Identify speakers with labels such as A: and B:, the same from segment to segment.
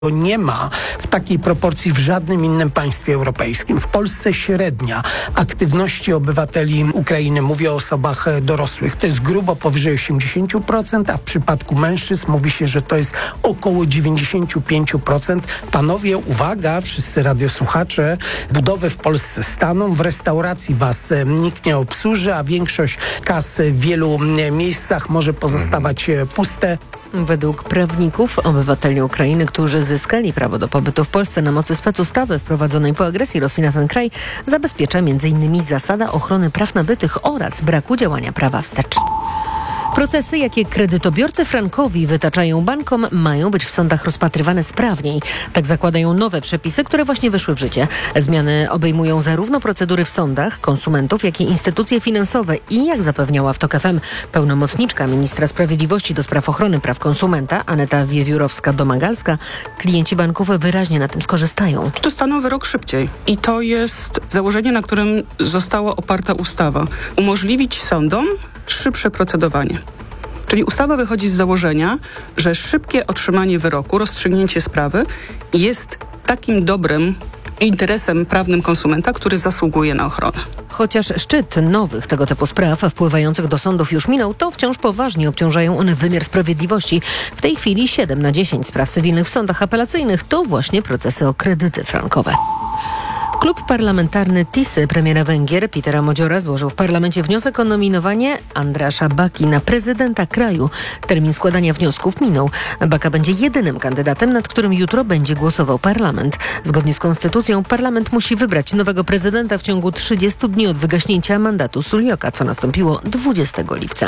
A: Nie ma w takiej proporcji w żadnym innym państwie europejskim. W Polsce średnia aktywności obywateli Ukrainy, mówię o osobach dorosłych, to jest grubo powyżej 80%, a w przypadku mężczyzn mówi się, że to jest około 95%. Panowie, uwaga, wszyscy radiosłuchacze, budowy w Polsce staną, w restauracji was nikt nie obsłuży, a większość kas w wielu miejscach może pozostawać puste.
B: Według prawników obywateli Ukrainy, którzy zyskali prawo do pobytu w Polsce na mocy specustawy wprowadzonej po agresji Rosji na ten kraj, zabezpiecza m.in. zasada ochrony praw nabytych oraz braku działania prawa wstecz. Procesy, jakie kredytobiorcy frankowi wytaczają bankom, mają być w sądach rozpatrywane sprawniej. Tak zakładają nowe przepisy, które właśnie wyszły w życie. Zmiany obejmują zarówno procedury w sądach, konsumentów, jak i instytucje finansowe i, jak zapewniała w TOK FM pełnomocniczka ministra sprawiedliwości do spraw ochrony praw konsumenta Aneta Wiewiórowska-Domagalska, klienci banków wyraźnie na tym skorzystają.
C: Dostaną wyrok szybciej i to jest założenie, na którym została oparta ustawa. Umożliwić sądom szybsze procedowanie. Czyli ustawa wychodzi z założenia, że szybkie otrzymanie wyroku, rozstrzygnięcie sprawy jest takim dobrym interesem prawnym konsumenta, który zasługuje na ochronę.
B: Chociaż szczyt nowych tego typu spraw wpływających do sądów już minął, to wciąż poważnie obciążają one wymiar sprawiedliwości. W tej chwili 7 na 10 spraw cywilnych w sądach apelacyjnych to właśnie procesy o kredyty frankowe. Klub parlamentarny TISY premiera Węgier Petera Modziora złożył w parlamencie wniosek o nominowanie Andrasza Baki na prezydenta kraju. Termin składania wniosków minął. Baka będzie jedynym kandydatem, nad którym jutro będzie głosował parlament. Zgodnie z konstytucją parlament musi wybrać nowego prezydenta w ciągu 30 dni od wygaśnięcia mandatu Suljoka, co nastąpiło 20 lipca.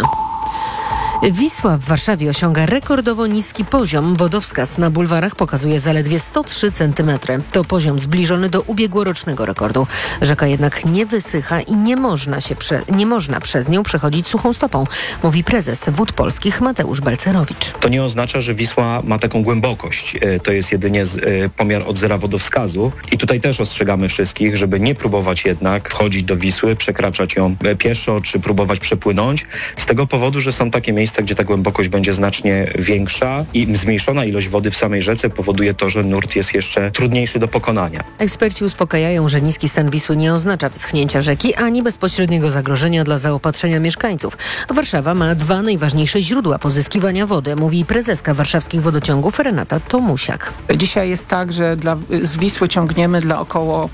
B: Wisła w Warszawie osiąga rekordowo niski poziom. Wodowskaz na bulwarach pokazuje zaledwie 103 cm. To poziom zbliżony do ubiegłorocznego rekordu. Rzeka jednak nie wysycha i nie można przez nią przechodzić suchą stopą, mówi prezes Wód Polskich Mateusz Balcerowicz.
D: To nie oznacza, że Wisła ma taką głębokość. To jest jedynie pomiar od zera wodowskazu. I tutaj też ostrzegamy wszystkich, żeby nie próbować jednak wchodzić do Wisły, przekraczać ją pieszo, czy próbować przepłynąć. Z tego powodu, że są takie miejsca, gdzie ta głębokość będzie znacznie większa i zmniejszona ilość wody w samej rzece powoduje to, że nurt jest jeszcze trudniejszy do pokonania.
B: Eksperci uspokajają, że niski stan Wisły nie oznacza wyschnięcia rzeki ani bezpośredniego zagrożenia dla zaopatrzenia mieszkańców. Warszawa ma 2 najważniejsze źródła pozyskiwania wody, mówi prezeska warszawskich wodociągów Renata Tomusiak.
E: Dzisiaj jest tak, że z Wisły ciągniemy dla około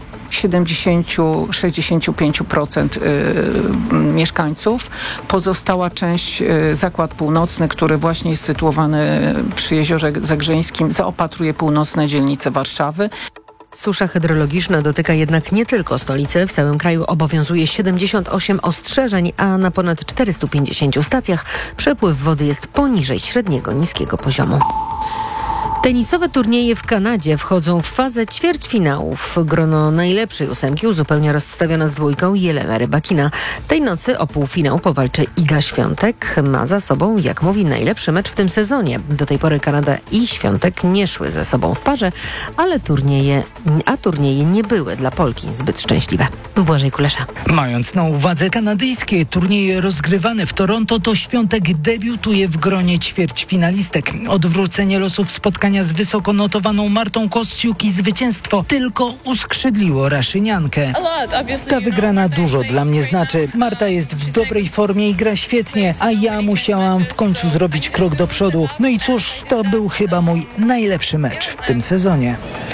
E: 70-65% mieszkańców. Pozostała część, Zakład Północny, który właśnie jest sytuowany przy Jeziorze Zagrzeńskim, zaopatruje północne dzielnice Warszawy.
B: Susza hydrologiczna dotyka jednak nie tylko stolicy. W całym kraju obowiązuje 78 ostrzeżeń, a na ponad 450 stacjach przepływ wody jest poniżej średniego niskiego poziomu. Tenisowe turnieje w Kanadzie wchodzą w fazę ćwierćfinałów. Grono najlepszej 8 uzupełnia rozstawiona z dwójką Jelena Rybakina. Tej nocy o półfinał powalczy Iga Świątek. Ma za sobą, jak mówi, najlepszy mecz w tym sezonie. Do tej pory Kanada i Świątek nie szły ze sobą w parze, ale turnieje nie były dla Polki zbyt szczęśliwe. Błażej Kulesza.
F: Mając na uwadze kanadyjskie turnieje rozgrywane w Toronto, to Świątek debiutuje w gronie ćwierćfinalistek. Odwrócenie losów spotkania z wysoko notowaną Martą Kostiuk i zwycięstwo tylko uskrzydliło Raszyniankę. Ta wygrana dużo dla mnie znaczy. Marta jest w dobrej formie i gra świetnie, a ja musiałam w końcu zrobić krok do przodu. No i cóż, to był chyba mój najlepszy mecz w tym sezonie.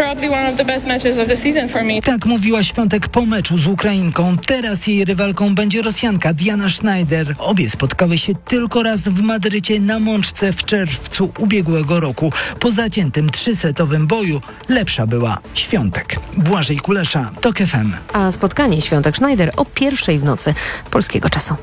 F: Tak mówiła Świątek po meczu z Ukrainką. Teraz jej rywalką będzie Rosjanka Diana Schneider. Obie spotkały się tylko raz w Madrycie na Mączce w czerwcu ubiegłego roku. Po zaciętym 3-setowym boju lepsza była Świątek. Błażej Kulesza, TOK FM.
B: A spotkanie Świątek-Schneider o 1:00 w nocy polskiego czasu.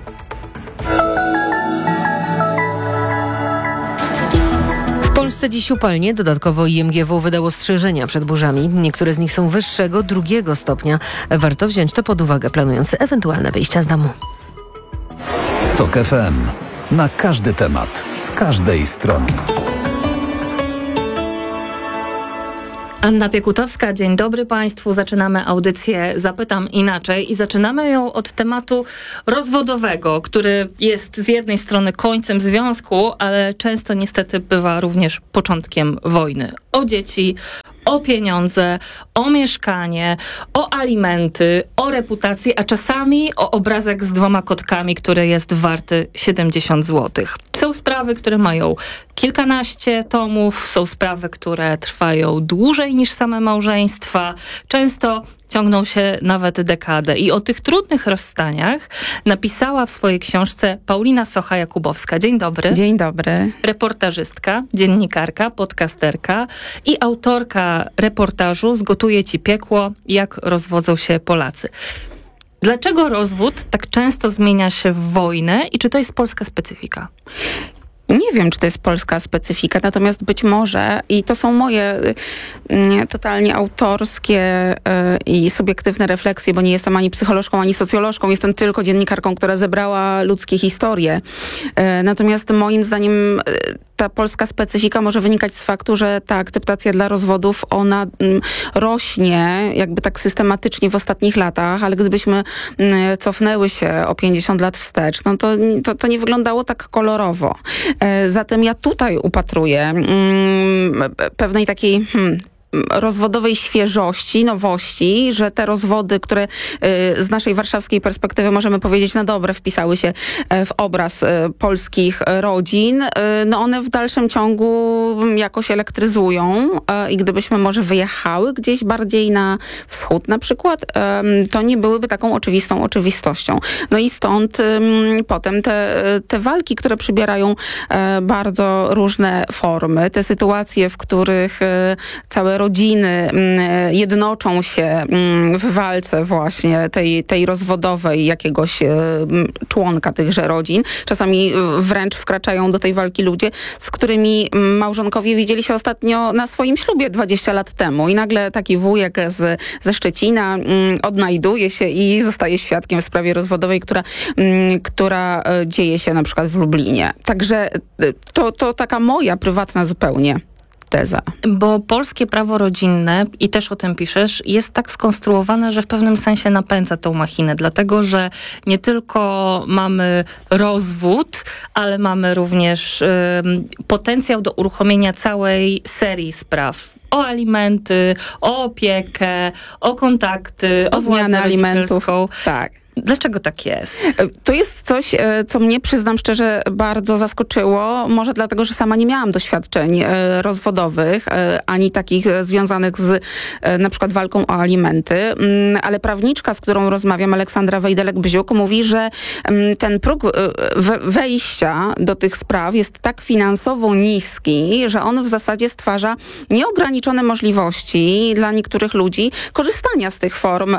B: W Polsce dziś upalnie. Dodatkowo IMGW wydało ostrzeżenia przed burzami. Niektóre z nich są wyższego, 2 stopnia. Warto wziąć to pod uwagę, planując ewentualne wyjścia z domu.
G: TOK FM. Na każdy temat, z każdej strony.
H: Anna Piekutowska, dzień dobry Państwu. Zaczynamy audycję Zapytam Inaczej i zaczynamy ją od tematu rozwodowego, który jest z jednej strony końcem związku, ale często niestety bywa również początkiem wojny. O dzieci, o pieniądze, o mieszkanie, o alimenty, o reputację, a czasami o obrazek z 2 kotkami, który jest warty 70 zł. Są sprawy, które mają kilkanaście tomów, są sprawy, które trwają dłużej niż same małżeństwa. Często ciągną się nawet dekadę. I o tych trudnych rozstaniach napisała w swojej książce Paulina Socha-Jakubowska. Dzień dobry.
I: Dzień dobry.
H: Reportażystka, dziennikarka, podcasterka i autorka reportażu Zgotuję ci piekło, jak rozwodzą się Polacy. Dlaczego rozwód tak często zmienia się w wojnę i czy to jest polska specyfika?
I: Nie wiem, czy to jest polska specyfika, natomiast być może, i to są moje totalnie autorskie i subiektywne refleksje, bo nie jestem ani psycholożką, ani socjolożką, jestem tylko dziennikarką, która zebrała ludzkie historie. Natomiast moim zdaniem ta polska specyfika może wynikać z faktu, że ta akceptacja dla rozwodów, ona rośnie jakby tak systematycznie w ostatnich latach, ale gdybyśmy cofnęły się o 50 lat wstecz, no to nie wyglądało tak kolorowo. Zatem ja tutaj upatruję pewnej takiej rozwodowej świeżości, nowości, że te rozwody, które z naszej warszawskiej perspektywy możemy powiedzieć na dobre wpisały się w obraz polskich rodzin, no one w dalszym ciągu jakoś elektryzują i gdybyśmy może wyjechały gdzieś bardziej na wschód na przykład, to nie byłyby taką oczywistą oczywistością. No i stąd potem te walki, które przybierają bardzo różne formy, te sytuacje, w których całe rodziny jednoczą się w walce właśnie tej rozwodowej jakiegoś członka tychże rodzin. Czasami wręcz wkraczają do tej walki ludzie, z którymi małżonkowie widzieli się ostatnio na swoim ślubie 20 lat temu. I nagle taki wujek ze Szczecina odnajduje się i zostaje świadkiem w sprawie rozwodowej, która dzieje się na przykład w Lublinie. Także to taka moja prywatna zupełnie teza.
H: Bo polskie prawo rodzinne, i też o tym piszesz, jest tak skonstruowane, że w pewnym sensie napędza tą machinę, dlatego że nie tylko mamy rozwód, ale mamy również potencjał do uruchomienia całej serii spraw. O alimenty, o opiekę, o kontakty, o zmianę alimentów.
I: Tak.
H: Dlaczego tak jest?
I: To jest coś, co mnie, przyznam szczerze, bardzo zaskoczyło. Może dlatego, że sama nie miałam doświadczeń rozwodowych, ani takich związanych z na przykład walką o alimenty. Ale prawniczka, z którą rozmawiam, Aleksandra Wejdelek-Bziuk, mówi, że ten próg wejścia do tych spraw jest tak finansowo niski, że on w zasadzie stwarza nieograniczone możliwości dla niektórych ludzi korzystania z tych form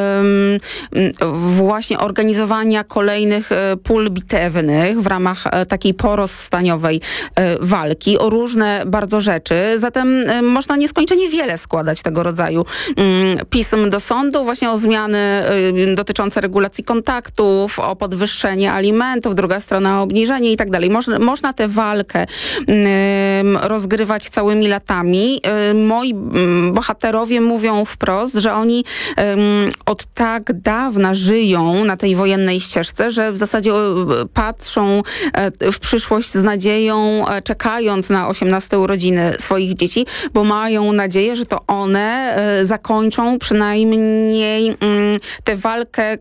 I: właśnie organizowania kolejnych pól bitewnych w ramach takiej porozstaniowej walki o różne bardzo rzeczy. Zatem można nieskończenie wiele składać tego rodzaju pism do sądu, właśnie o zmiany dotyczące regulacji kontaktów, o podwyższenie alimentów, druga strona o obniżenie i tak dalej. Można tę walkę rozgrywać całymi latami. Moi bohaterowie mówią wprost, że oni od tak dawna żyją na tej wojennej ścieżce, że w zasadzie patrzą w przyszłość z nadzieją, czekając na 18 urodziny swoich dzieci, bo mają nadzieję, że to one zakończą przynajmniej tę walkę,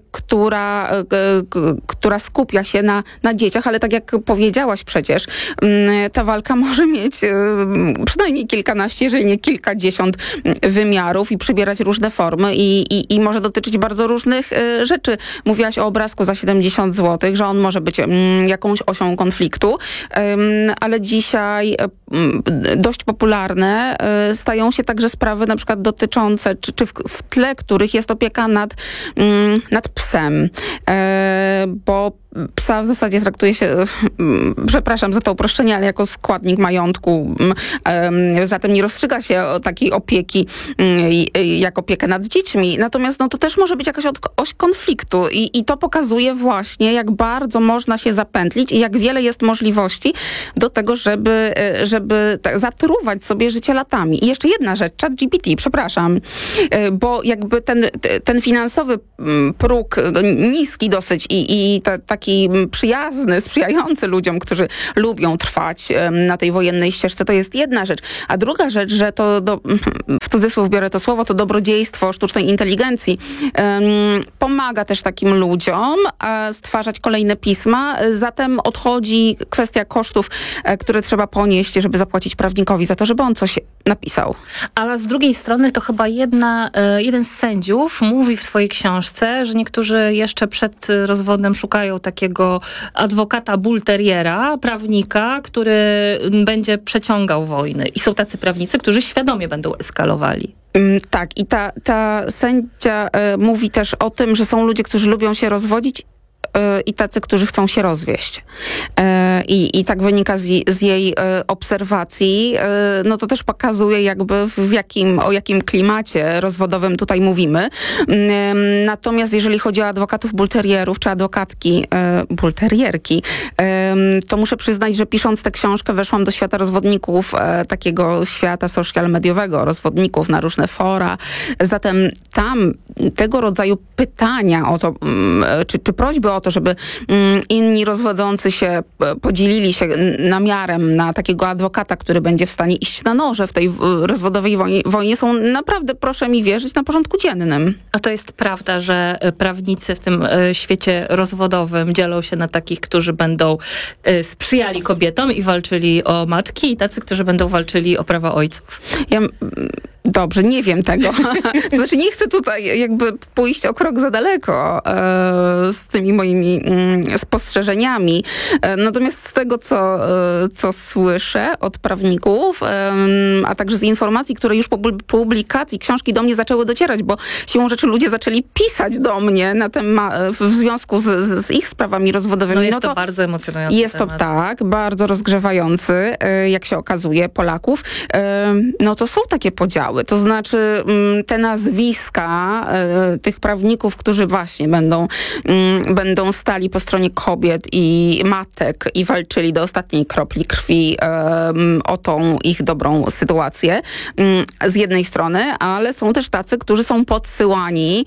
I: która skupia się na dzieciach, ale tak jak powiedziałaś przecież, ta walka może mieć przynajmniej kilkanaście, jeżeli nie kilkadziesiąt wymiarów i przybierać różne formy i może dotyczyć bardzo różnych rzeczy. Mówiłaś o obrazku za 70 zł, że on może być jakąś osią konfliktu, ale dzisiaj dość popularne stają się także sprawy na przykład dotyczące, czy w tle których jest opieka nad psem, bo psa w zasadzie traktuje się, przepraszam za to uproszczenie, ale jako składnik majątku. Zatem nie rozstrzyga się o takiej opieki jak opiekę nad dziećmi. Natomiast to też może być jakaś oś konfliktu. konfliktu i to pokazuje właśnie, jak bardzo można się zapętlić i jak wiele jest możliwości do tego, żeby tak zatruwać sobie życie latami. I jeszcze jedna rzecz, ChatGPT, przepraszam, bo jakby ten finansowy próg niski dosyć i taki przyjazny, sprzyjający ludziom, którzy lubią trwać na tej wojennej ścieżce, to jest jedna rzecz. A druga rzecz, że to, w cudzysłów biorę to słowo, to dobrodziejstwo sztucznej inteligencji pomaga też takim ludziom stwarzać kolejne pisma. Zatem odchodzi kwestia kosztów, które trzeba ponieść, żeby zapłacić prawnikowi za to, żeby on coś napisał.
H: Ale z drugiej strony to chyba jeden z sędziów mówi w twojej książce, że niektórzy jeszcze przed rozwodem szukają takiego adwokata bulteriera, prawnika, który będzie przeciągał wojny. I są tacy prawnicy, którzy świadomie będą eskalowali.
I: Tak, i ta sędzia mówi też o tym, że są ludzie, którzy lubią się rozwodzić i tacy, którzy chcą się rozwieść. I tak wynika z jej obserwacji. No to też pokazuje jakby o jakim klimacie rozwodowym tutaj mówimy. Natomiast jeżeli chodzi o adwokatów bulterierów czy adwokatki bulterierki, to muszę przyznać, że pisząc tę książkę weszłam do świata rozwodników, takiego świata social mediowego, rozwodników na różne fora. Zatem tam tego rodzaju pytania o to, czy prośby o to, żeby inni rozwodzący się podzielili się namiarem na takiego adwokata, który będzie w stanie iść na noże w tej rozwodowej wojnie, są naprawdę, proszę mi wierzyć, na porządku dziennym.
H: A to jest prawda, że prawnicy w tym świecie rozwodowym dzielą się na takich, którzy będą sprzyjali kobietom i walczyli o matki, i tacy, którzy będą walczyli o prawa ojców?
I: Dobrze, nie wiem tego. To znaczy nie chcę tutaj jakby pójść o krok za daleko z tymi moimi spostrzeżeniami. Natomiast z tego, co słyszę od prawników, a także z informacji, które już po publikacji książki do mnie zaczęły docierać, bo siłą rzeczy ludzie zaczęli pisać do mnie w związku z ich sprawami rozwodowymi.
H: No jest to bardzo emocjonujący
I: Jest
H: temat.
I: to tak, bardzo rozgrzewający, jak się okazuje, Polaków. No to są takie podziały. To znaczy te nazwiska tych prawników, którzy właśnie będą stali po stronie kobiet i matek i walczyli do ostatniej kropli krwi o tą ich dobrą sytuację z jednej strony, ale są też tacy, którzy są podsyłani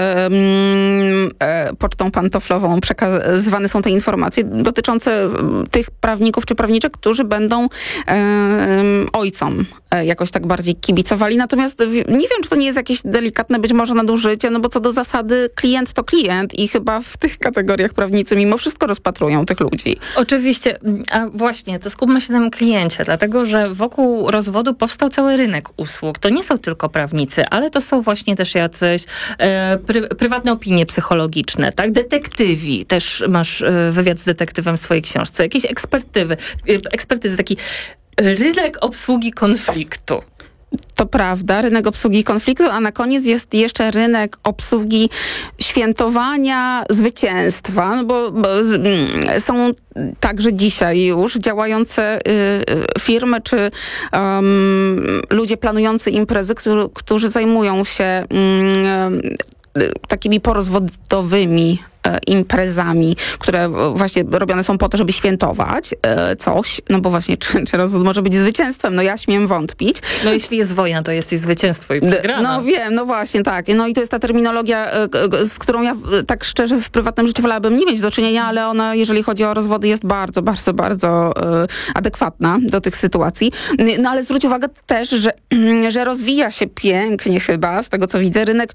I: pocztą pantoflową, przekazywane są te informacje dotyczące tych prawników czy prawniczek, którzy będą ojcom jakoś tak bardziej kibicowali. Natomiast nie wiem, czy to nie jest jakieś delikatne być może nadużycie, no bo co do zasady klient to klient i chyba w tych kategoriach prawnicy mimo wszystko rozpatrują tych ludzi.
H: Oczywiście, a właśnie, to skupmy się na tym kliencie, dlatego, że wokół rozwodu powstał cały rynek usług. To nie są tylko prawnicy, ale to są właśnie też jacyś prywatne opinie psychologiczne, tak? Detektywi. Też masz wywiad z detektywem w swojej książce. Jakieś ekspertyzy, taki rynek obsługi konfliktu.
I: To prawda, rynek obsługi konfliktu, a na koniec jest jeszcze rynek obsługi świętowania zwycięstwa, no bo są także dzisiaj już działające firmy czy ludzie planujący imprezy, którzy zajmują się takimi porozwodowymi imprezami, które właśnie robione są po to, żeby świętować coś, no bo właśnie czy rozwód może być zwycięstwem? No ja śmiem wątpić.
H: No jeśli jest wojna, to jest i zwycięstwo i przegrana.
I: No wiem, no właśnie, tak. No i to jest ta terminologia, z którą ja tak szczerze w prywatnym życiu wolałabym nie mieć do czynienia, ale ona, jeżeli chodzi o rozwody, jest bardzo, bardzo, bardzo adekwatna do tych sytuacji. No ale zwróć uwagę też, że rozwija się pięknie chyba, z tego co widzę, rynek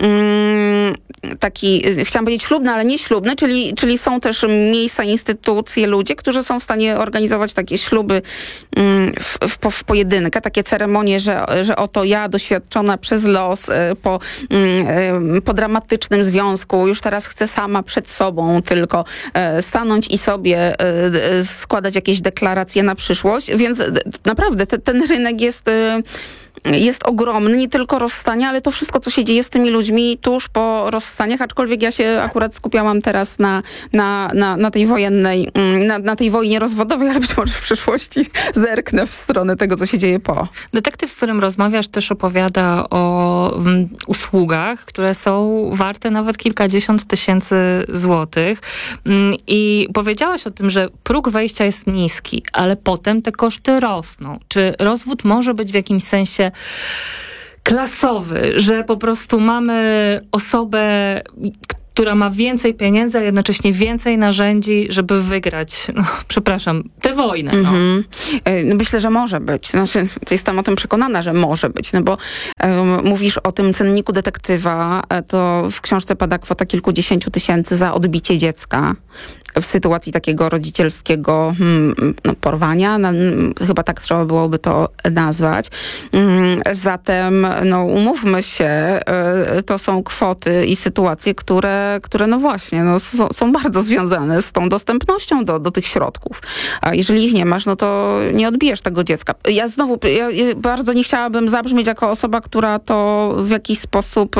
I: taki, chciałam powiedzieć ślubny, ale nie ślubny, czyli są też miejsca, instytucje, ludzie, którzy są w stanie organizować takie śluby w pojedynkę, takie ceremonie, że oto ja doświadczona przez los po dramatycznym związku, już teraz chcę sama przed sobą tylko stanąć i sobie składać jakieś deklaracje na przyszłość, więc naprawdę ten rynek jest ogromny, nie tylko rozstania, ale to wszystko, co się dzieje z tymi ludźmi tuż po rozstaniach, aczkolwiek ja się akurat skupiałam teraz na tej wojennej, na tej wojnie rozwodowej, ale być może w przyszłości zerknę w stronę tego, co się dzieje po.
H: Detektyw, z którym rozmawiasz, też opowiada o usługach, które są warte nawet kilkadziesiąt tysięcy złotych. I powiedziałaś o tym, że próg wejścia jest niski, ale potem te koszty rosną. Czy rozwód może być w jakimś sensie klasowy, że po prostu mamy osobę, która ma więcej pieniędzy, a jednocześnie więcej narzędzi, żeby wygrać, tę wojnę.
I: Myślę, że może być. Znaczy, jestem o tym przekonana, że może być, bo mówisz o tym cenniku detektywa, to w książce pada kwota kilkudziesięciu tysięcy za odbicie dziecka w sytuacji takiego rodzicielskiego porwania. Chyba tak trzeba byłoby to nazwać. Zatem, umówmy się, to są kwoty i sytuacje, które są bardzo związane z tą dostępnością do tych środków. A jeżeli ich nie masz, to nie odbijesz tego dziecka. Ja bardzo nie chciałabym zabrzmieć jako osoba, która to w jakiś sposób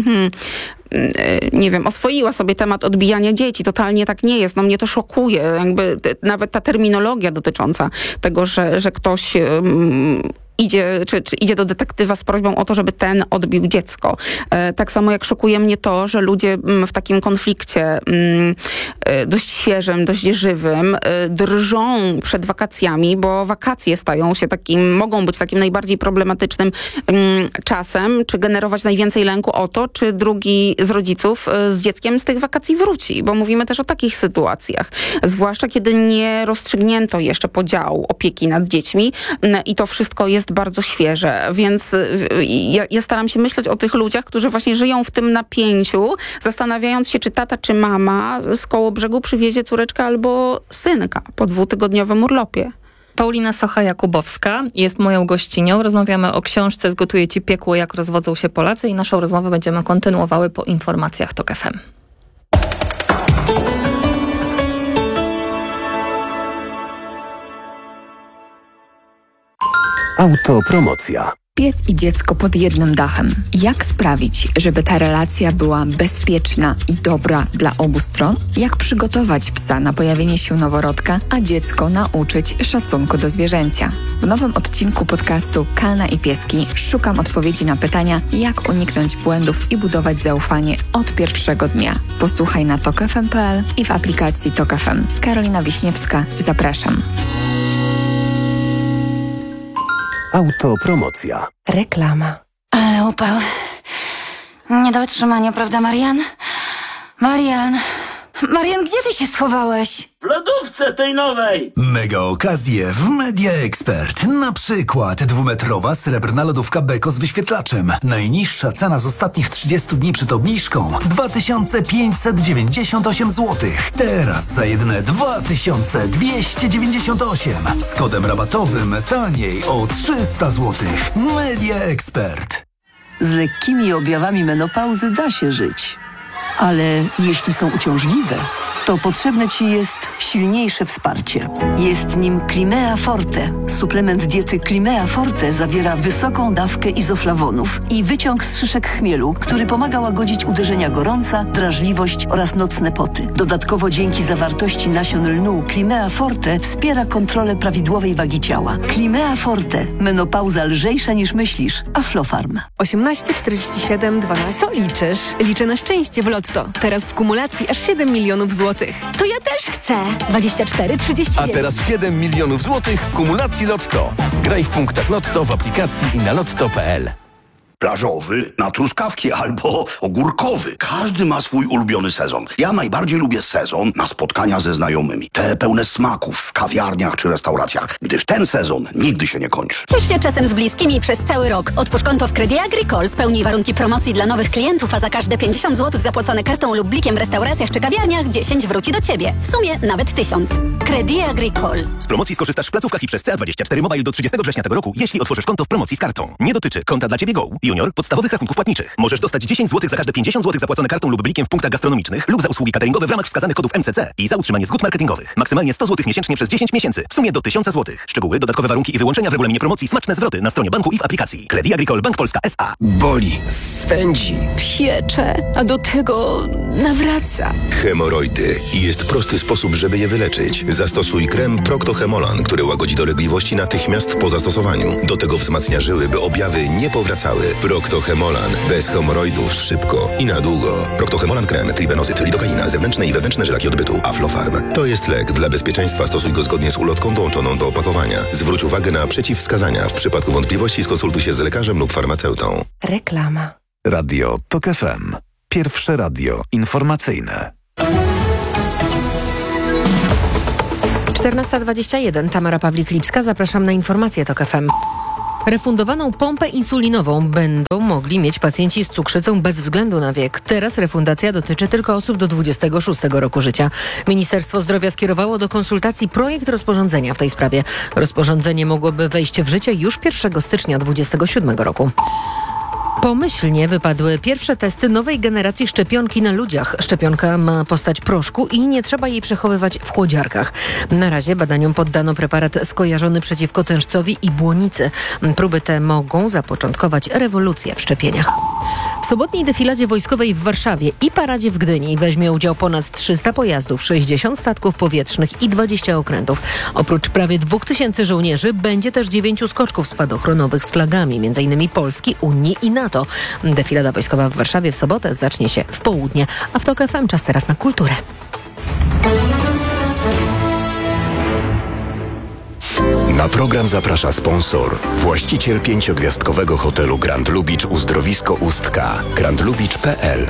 I: oswoiła sobie temat odbijania dzieci. Totalnie tak nie jest. Mnie to szokuje. Nawet ta terminologia dotycząca tego, że ktoś idzie do detektywa z prośbą o to, żeby ten odbił dziecko. Tak samo jak szokuje mnie to, że ludzie w takim konflikcie dość świeżym, dość żywym drżą przed wakacjami, bo wakacje mogą być takim najbardziej problematycznym czasem, czy generować najwięcej lęku o to, czy drugi z rodziców z dzieckiem z tych wakacji wróci, bo mówimy też o takich sytuacjach. Zwłaszcza kiedy nie rozstrzygnięto jeszcze podziału opieki nad dziećmi i to wszystko jest bardzo świeże, więc ja staram się myśleć o tych ludziach, którzy właśnie żyją w tym napięciu, zastanawiając się, czy tata, czy mama z Kołobrzegu przywiezie córeczkę albo synka po 2-tygodniowym urlopie.
H: Paulina Socha-Jakubowska jest moją gościnią. Rozmawiamy o książce Zgotuję ci piekło, jak rozwodzą się Polacy i naszą rozmowę będziemy kontynuowały po informacjach TOK FM.
G: Autopromocja.
J: Pies i dziecko pod jednym dachem. Jak sprawić, żeby ta relacja była bezpieczna i dobra dla obu stron? Jak przygotować psa na pojawienie się noworodka, a dziecko nauczyć szacunku do zwierzęcia? W nowym odcinku podcastu Kalna i Pieski szukam odpowiedzi na pytania, jak uniknąć błędów i budować zaufanie od pierwszego dnia. Posłuchaj na tokfm.pl i w aplikacji Tok FM. Karolina Wiśniewska, zapraszam.
G: Autopromocja.
K: Reklama. Ale upał. Nie do wytrzymania, prawda, Marian? Marian, gdzie ty się schowałeś?
L: W lodówce tej nowej!
M: Mega okazje w Media Expert. Na przykład 2-metrowa srebrna lodówka Beko z wyświetlaczem. Najniższa cena z ostatnich 30 dni przed obniżką 2598 zł. Teraz za jedyne 2298. Z kodem rabatowym taniej o 300 zł. Media Expert.
N: Z lekkimi objawami menopauzy da się żyć. Ale jeśli są uciążliwe, to potrzebne Ci jest silniejsze wsparcie. Jest nim Climea Forte. Suplement diety Climea Forte zawiera wysoką dawkę izoflawonów i wyciąg z szyszek chmielu, który pomaga łagodzić uderzenia gorąca, drażliwość oraz nocne poty. Dodatkowo dzięki zawartości nasion lnu Climea Forte wspiera kontrolę prawidłowej wagi ciała. Climea Forte. Menopauza lżejsza niż myślisz. Aflofarm.
O: 18 47 12. Co liczysz? Liczę na szczęście w Lotto. Teraz w kumulacji aż 7 milionów złotych.
K: To ja też chcę. 24 39.
P: A teraz 7 milionów złotych w kumulacji Lotto. Graj w punktach Lotto w aplikacji i na lotto.pl.
Q: Plażowy, na truskawki albo ogórkowy. Każdy ma swój ulubiony sezon. Ja najbardziej lubię sezon na spotkania ze znajomymi. Te pełne smaków w kawiarniach czy restauracjach, gdyż ten sezon nigdy się nie kończy.
K: Ciesz się czasem z bliskimi przez cały rok. Otwórz konto w Credit Agricole, spełnij warunki promocji dla nowych klientów, a za każde 50 zł zapłacone kartą lub blikiem w restauracjach czy kawiarniach 10 wróci do Ciebie. W sumie nawet 1000. Credit Agricole.
P: Z promocji skorzystasz w placówkach i przez CA24 Mobile do 30 września tego roku, jeśli otworzysz konto w promocji z kartą. Nie dotyczy konta dla Ciebie Go.
R: Junior podstawowych rachunków płatniczych. Możesz dostać 10 zł za każde 50 zł zapłacone kartą lub blikiem w punktach gastronomicznych lub za usługi cateringowe w ramach wskazanych kodów MCC i za utrzymanie zgód marketingowych. Maksymalnie 100 zł miesięcznie przez 10 miesięcy. W sumie do 1000 zł. Szczegóły, dodatkowe warunki i wyłączenia w regulaminie promocji smaczne zwroty na stronie banku i w aplikacji. Crédit Agricole Bank Polska S.A.
S: Boli, swędzi,
T: piecze, a do tego nawraca.
U: Hemoroidy. Jest prosty sposób, żeby je wyleczyć. Zastosuj krem Procto-Hemolan, który łagodzi dolegliwości natychmiast po zastosowaniu. Do tego wzmacnia żyły, by objawy nie powracały. Procto-Hemolan. Bez hemoroidów szybko i na długo. Procto-Hemolan krem, tribenozyt, lidokaina, zewnętrzne i wewnętrzne żelaki odbytu, Aflofarm. To jest lek. Dla bezpieczeństwa stosuj go zgodnie z ulotką dołączoną do opakowania. Zwróć uwagę na przeciwwskazania. W przypadku wątpliwości skonsultuj się z lekarzem lub farmaceutą.
O: Reklama.
G: Radio TOK FM. Pierwsze radio informacyjne.
B: 14:21. Tamara Pawlik-Lipska. Zapraszam na informacje TOK FM. Refundowaną pompę insulinową będą mogli mieć pacjenci z cukrzycą bez względu na wiek. Teraz refundacja dotyczy tylko osób do 26 roku życia. Ministerstwo Zdrowia skierowało do konsultacji projekt rozporządzenia w tej sprawie. Rozporządzenie mogłoby wejść w życie już 1 stycznia 2027 roku. Pomyślnie wypadły pierwsze testy nowej generacji szczepionki na ludziach. Szczepionka ma postać proszku i nie trzeba jej przechowywać w chłodziarkach. Na razie badaniom poddano preparat skojarzony przeciwko tężcowi i błonicy. Próby te mogą zapoczątkować rewolucję w szczepieniach. W sobotniej defiladzie wojskowej w Warszawie i paradzie w Gdyni weźmie udział ponad 300 pojazdów, 60 statków powietrznych i 20 okrętów. Oprócz prawie 2000 żołnierzy będzie też 9 skoczków spadochronowych z flagami, m.in. Polski, Unii i NATO. Defilada wojskowa w Warszawie w sobotę zacznie się w południe, a w TOK FM czas teraz na kulturę.
G: Na program zaprasza sponsor, właściciel 5-gwiazdkowego hotelu Grand Lubicz Uzdrowisko Ustka, grandlubicz.pl.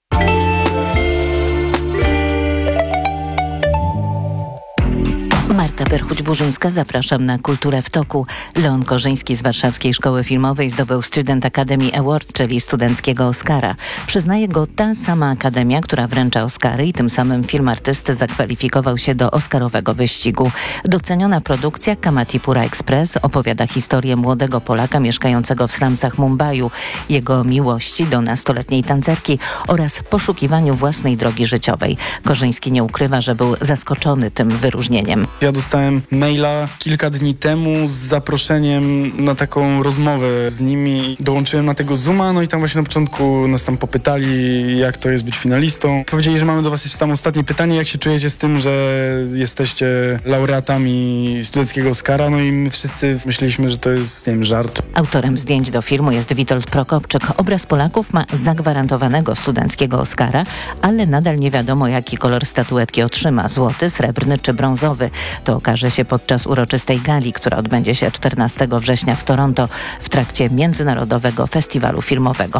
V: Marta Perchuć-Burzyńska, zapraszam na Kulturę w toku. Leon Korzyński z Warszawskiej Szkoły Filmowej zdobył Student Academy Award, czyli studenckiego Oscara. Przyznaje go ta sama akademia, która wręcza Oscary i tym samym film artysty zakwalifikował się do oscarowego wyścigu. Doceniona produkcja Kamatipura Express opowiada historię młodego Polaka mieszkającego w slumsach Mumbaiu, jego miłości do nastoletniej tancerki oraz poszukiwaniu własnej drogi życiowej. Korzyński nie ukrywa, że był zaskoczony tym wyróżnieniem.
W: Ja dostałem maila kilka dni temu z zaproszeniem na taką rozmowę z nimi. Dołączyłem na tego Zooma, no i tam właśnie na początku nas tam popytali, jak to jest być finalistą. Powiedzieli, że mamy do was jeszcze tam ostatnie pytanie, jak się czujecie z tym, że jesteście laureatami studenckiego Oscara, no i my wszyscy myśleliśmy, że to jest, nie wiem, żart.
V: Autorem zdjęć do filmu jest Witold Prokopczyk. Obraz Polaków ma zagwarantowanego studenckiego Oscara, ale nadal nie wiadomo, jaki kolor statuetki otrzyma, złoty, srebrny czy brązowy. To okaże się podczas uroczystej gali, która odbędzie się 14 września w Toronto w trakcie Międzynarodowego Festiwalu Filmowego.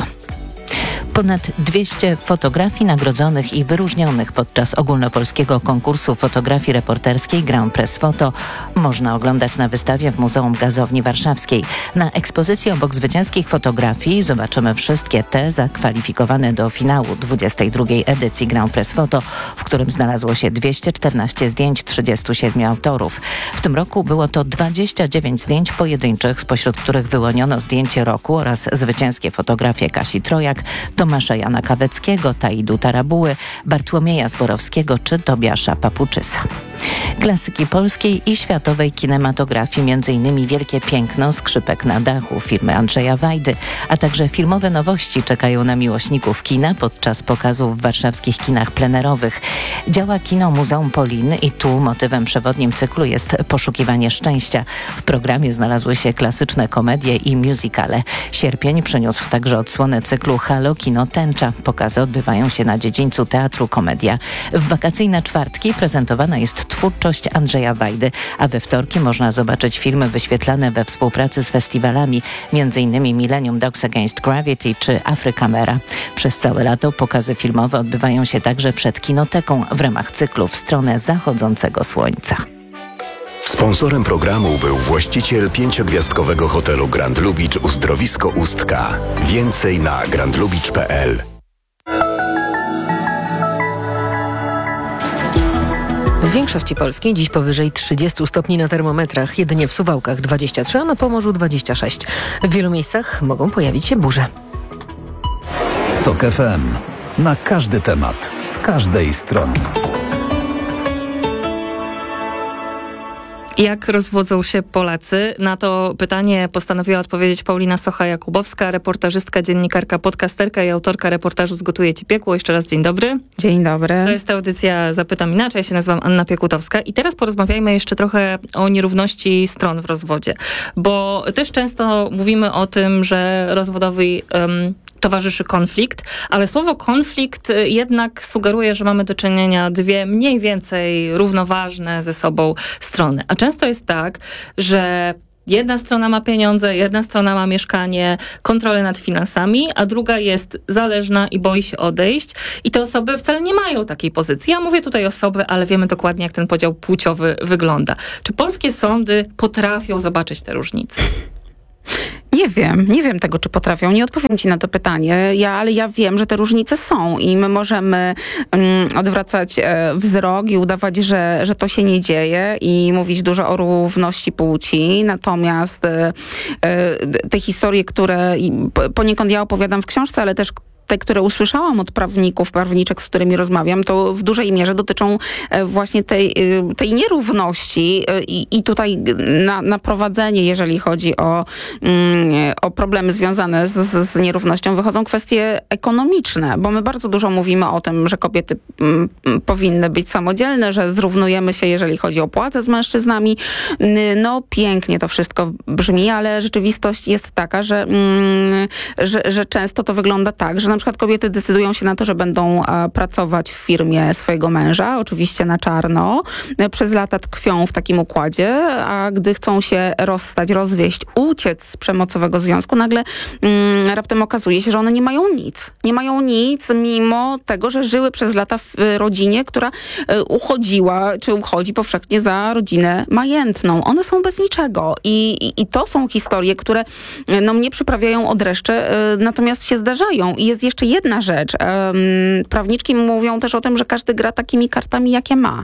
V: Ponad 200 fotografii nagrodzonych i wyróżnionych podczas ogólnopolskiego konkursu fotografii reporterskiej Grand Press Photo można oglądać na wystawie w Muzeum Gazowni Warszawskiej. Na ekspozycji obok zwycięskich fotografii zobaczymy wszystkie te zakwalifikowane do finału 22. edycji Grand Press Photo, w którym znalazło się 214 zdjęć 37 autorów. W tym roku było to 29 zdjęć pojedynczych, spośród których wyłoniono zdjęcie roku oraz zwycięskie fotografie Kasi Trojak, Tomasza Jana Kaweckiego, Taidu Tarabuły, Bartłomieja Zborowskiego czy Tobiasza Papuczysa. Klasyki polskiej i światowej kinematografii, m.in. Wielkie piękno Skrzypek na dachu firmy Andrzeja Wajdy, a także filmowe nowości czekają na miłośników kina podczas pokazów w warszawskich kinach plenerowych. Działa kino Muzeum Polin i tu motywem przewodnim cyklu jest poszukiwanie szczęścia. W programie znalazły się klasyczne komedie i musicale. Sierpień przyniósł także odsłonę cyklu Halo Kino Tęcza. Pokazy odbywają się na dziedzińcu Teatru Komedia. W wakacyjne czwartki prezentowana jest twórczość Andrzeja Wajdy, a we wtorki można zobaczyć filmy wyświetlane we współpracy z festiwalami, m.in. Millennium Dogs Against Gravity czy Afrykamera. Przez całe lato pokazy filmowe odbywają się także przed Kinoteką w ramach cyklu W stronę zachodzącego słońca.
G: Sponsorem programu był właściciel 5-gwiazdkowego hotelu Grand Lubicz Uzdrowisko Ustka. Więcej na grandlubicz.pl.
B: W większości Polski dziś powyżej 30 stopni na termometrach, jedynie w Suwałkach 23, a na Pomorzu 26. W wielu miejscach mogą pojawić się burze.
M: TOK FM. Na każdy temat, z każdej strony.
H: Jak rozwodzą się Polacy? Na to pytanie postanowiła odpowiedzieć Paulina Socha-Jakubowska, reportażystka, dziennikarka, podcasterka i autorka reportażu Zgotuję Ci piekło. Jeszcze raz dzień dobry.
I: Dzień dobry.
H: To jest audycja Zapytam Inaczej. Ja się nazywam Anna Piekutowska i teraz porozmawiajmy jeszcze trochę o nierówności stron w rozwodzie, bo też często mówimy o tym, że rozwodowi towarzyszy konflikt, ale słowo konflikt jednak sugeruje, że mamy do czynienia dwie mniej więcej równoważne ze sobą strony. A często jest tak, że jedna strona ma pieniądze, jedna strona ma mieszkanie, kontrolę nad finansami, a druga jest zależna i boi się odejść. I te osoby wcale nie mają takiej pozycji. Ja mówię tutaj osoby, ale wiemy dokładnie, jak ten podział płciowy wygląda. Czy polskie sądy potrafią zobaczyć te różnice?
I: Nie wiem tego, czy potrafią. Nie odpowiem ci na to pytanie, ale ja wiem, że te różnice są i my możemy odwracać wzrok i udawać, że to się nie dzieje i mówić dużo o równości płci. Natomiast te historie, które poniekąd ja opowiadam w książce, ale też te, które usłyszałam od prawniczek, z którymi rozmawiam, to w dużej mierze dotyczą właśnie tej nierówności i tutaj na prowadzenie, jeżeli chodzi o problemy związane z nierównością, wychodzą kwestie ekonomiczne, bo my bardzo dużo mówimy o tym, że kobiety powinny być samodzielne, że zrównujemy się, jeżeli chodzi o płacę z mężczyznami. No pięknie to wszystko brzmi, ale rzeczywistość jest taka, że często to wygląda tak, że na przykład kobiety decydują się na to, że będą pracować w firmie swojego męża, oczywiście na czarno. Przez lata tkwią w takim układzie, a gdy chcą się rozstać, rozwieść, uciec z przemocowego związku, nagle raptem okazuje się, że one nie mają nic. Nie mają nic, mimo tego, że żyły przez lata w rodzinie, która uchodziła, czy uchodzi powszechnie za rodzinę majętną. One są bez niczego. I to są historie, które mnie przyprawiają o dreszcze, natomiast się zdarzają. I jest jeszcze jedna rzecz. Prawniczki mówią też o tym, że każdy gra takimi kartami, jakie ma.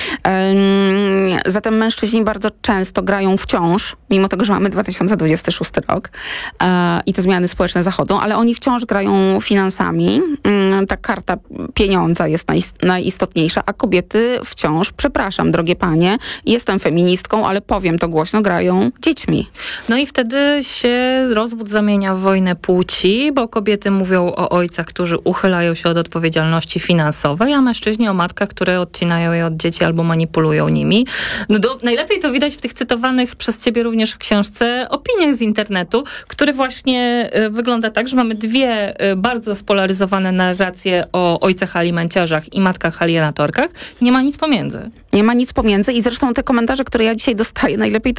I: Zatem mężczyźni bardzo często grają wciąż, mimo tego, że mamy 2026 rok i te zmiany społeczne zachodzą, ale oni wciąż grają finansami. Ta karta pieniądza jest najistotniejsza, a kobiety wciąż, przepraszam, drogie panie, jestem feministką, ale powiem to głośno, grają dziećmi.
H: No i wtedy się rozwód zamienia w wojnę płci, bo kobiety mówią o ojcach, którzy uchylają się od odpowiedzialności finansowej, a mężczyźni o matkach, które odcinają je od dzieci albo manipulują nimi. Najlepiej to widać w tych cytowanych przez ciebie również w książce opiniach z internetu, który właśnie wygląda tak, że mamy dwie bardzo spolaryzowane narracje o ojcach alimenciarzach i matkach alienatorkach. Nie ma nic pomiędzy.
I: Nie ma nic pomiędzy i zresztą te komentarze, które ja dzisiaj dostaję, najlepiej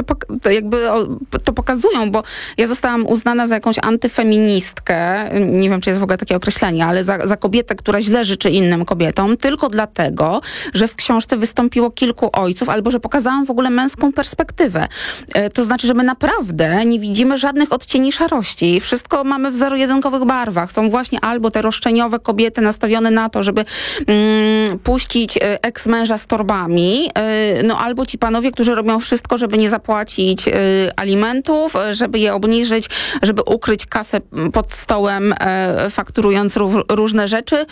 I: to pokazują, bo ja zostałam uznana za jakąś antyfeministkę, nie wiem, czy jest w ogóle takie określenie, ale za kobietę, która źle życzy innym kobietom, tylko dlatego, że w książce wystąpiło kilku ojców, albo że pokazałam w ogóle męską perspektywę. To znaczy, że my naprawdę nie widzimy żadnych odcieni szarości. Wszystko mamy w zero-jedynkowych barwach. Są właśnie albo te roszczeniowe kobiety nastawione na to, żeby puścić eks-męża z torbami, albo ci panowie, którzy robią wszystko, żeby nie zapłacić alimentów, żeby je obniżyć, żeby ukryć kasę pod stołem, fakturując różne rzeczy,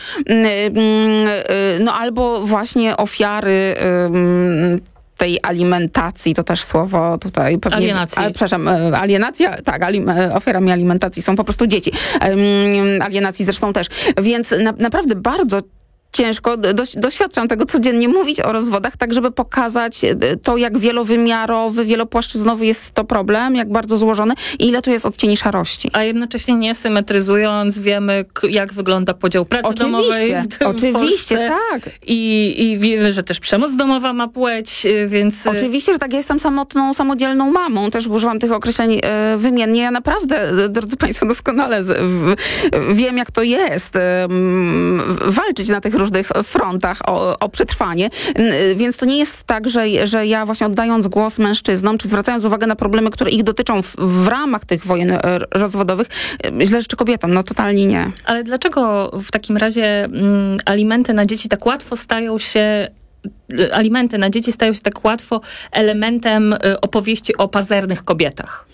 I: albo właśnie ofiary tej alimentacji, to też słowo tutaj pewnie...
H: Alienacji.
I: Alienacja, tak, ofiarami alimentacji są po prostu dzieci. Alienacji zresztą też. Więc naprawdę bardzo ciężko, doświadczam tego codziennie, mówić o rozwodach, tak żeby pokazać to, jak wielowymiarowy, wielopłaszczyznowy jest to problem, jak bardzo złożony i ile tu jest odcieni szarości.
H: A jednocześnie nie symetryzując, wiemy, jak wygląda podział pracy domowej w Polsce.
I: Tak.
H: I wiemy, że też przemoc domowa ma płeć, więc...
I: Oczywiście, że tak, ja jestem samotną, samodzielną mamą, też używam tych określeń wymiennie. Ja naprawdę, drodzy państwo, doskonale wiem, jak to jest walczyć na tych różnych frontach o przetrwanie. Więc to nie jest tak, że ja właśnie oddając głos mężczyznom, czy zwracając uwagę na problemy, które ich dotyczą w ramach tych wojen rozwodowych, źle życzę kobietom. No totalnie nie.
H: Ale dlaczego w takim razie alimenty na dzieci tak łatwo stają się alimenty na dzieci stają się tak łatwo elementem opowieści o pazernych kobietach?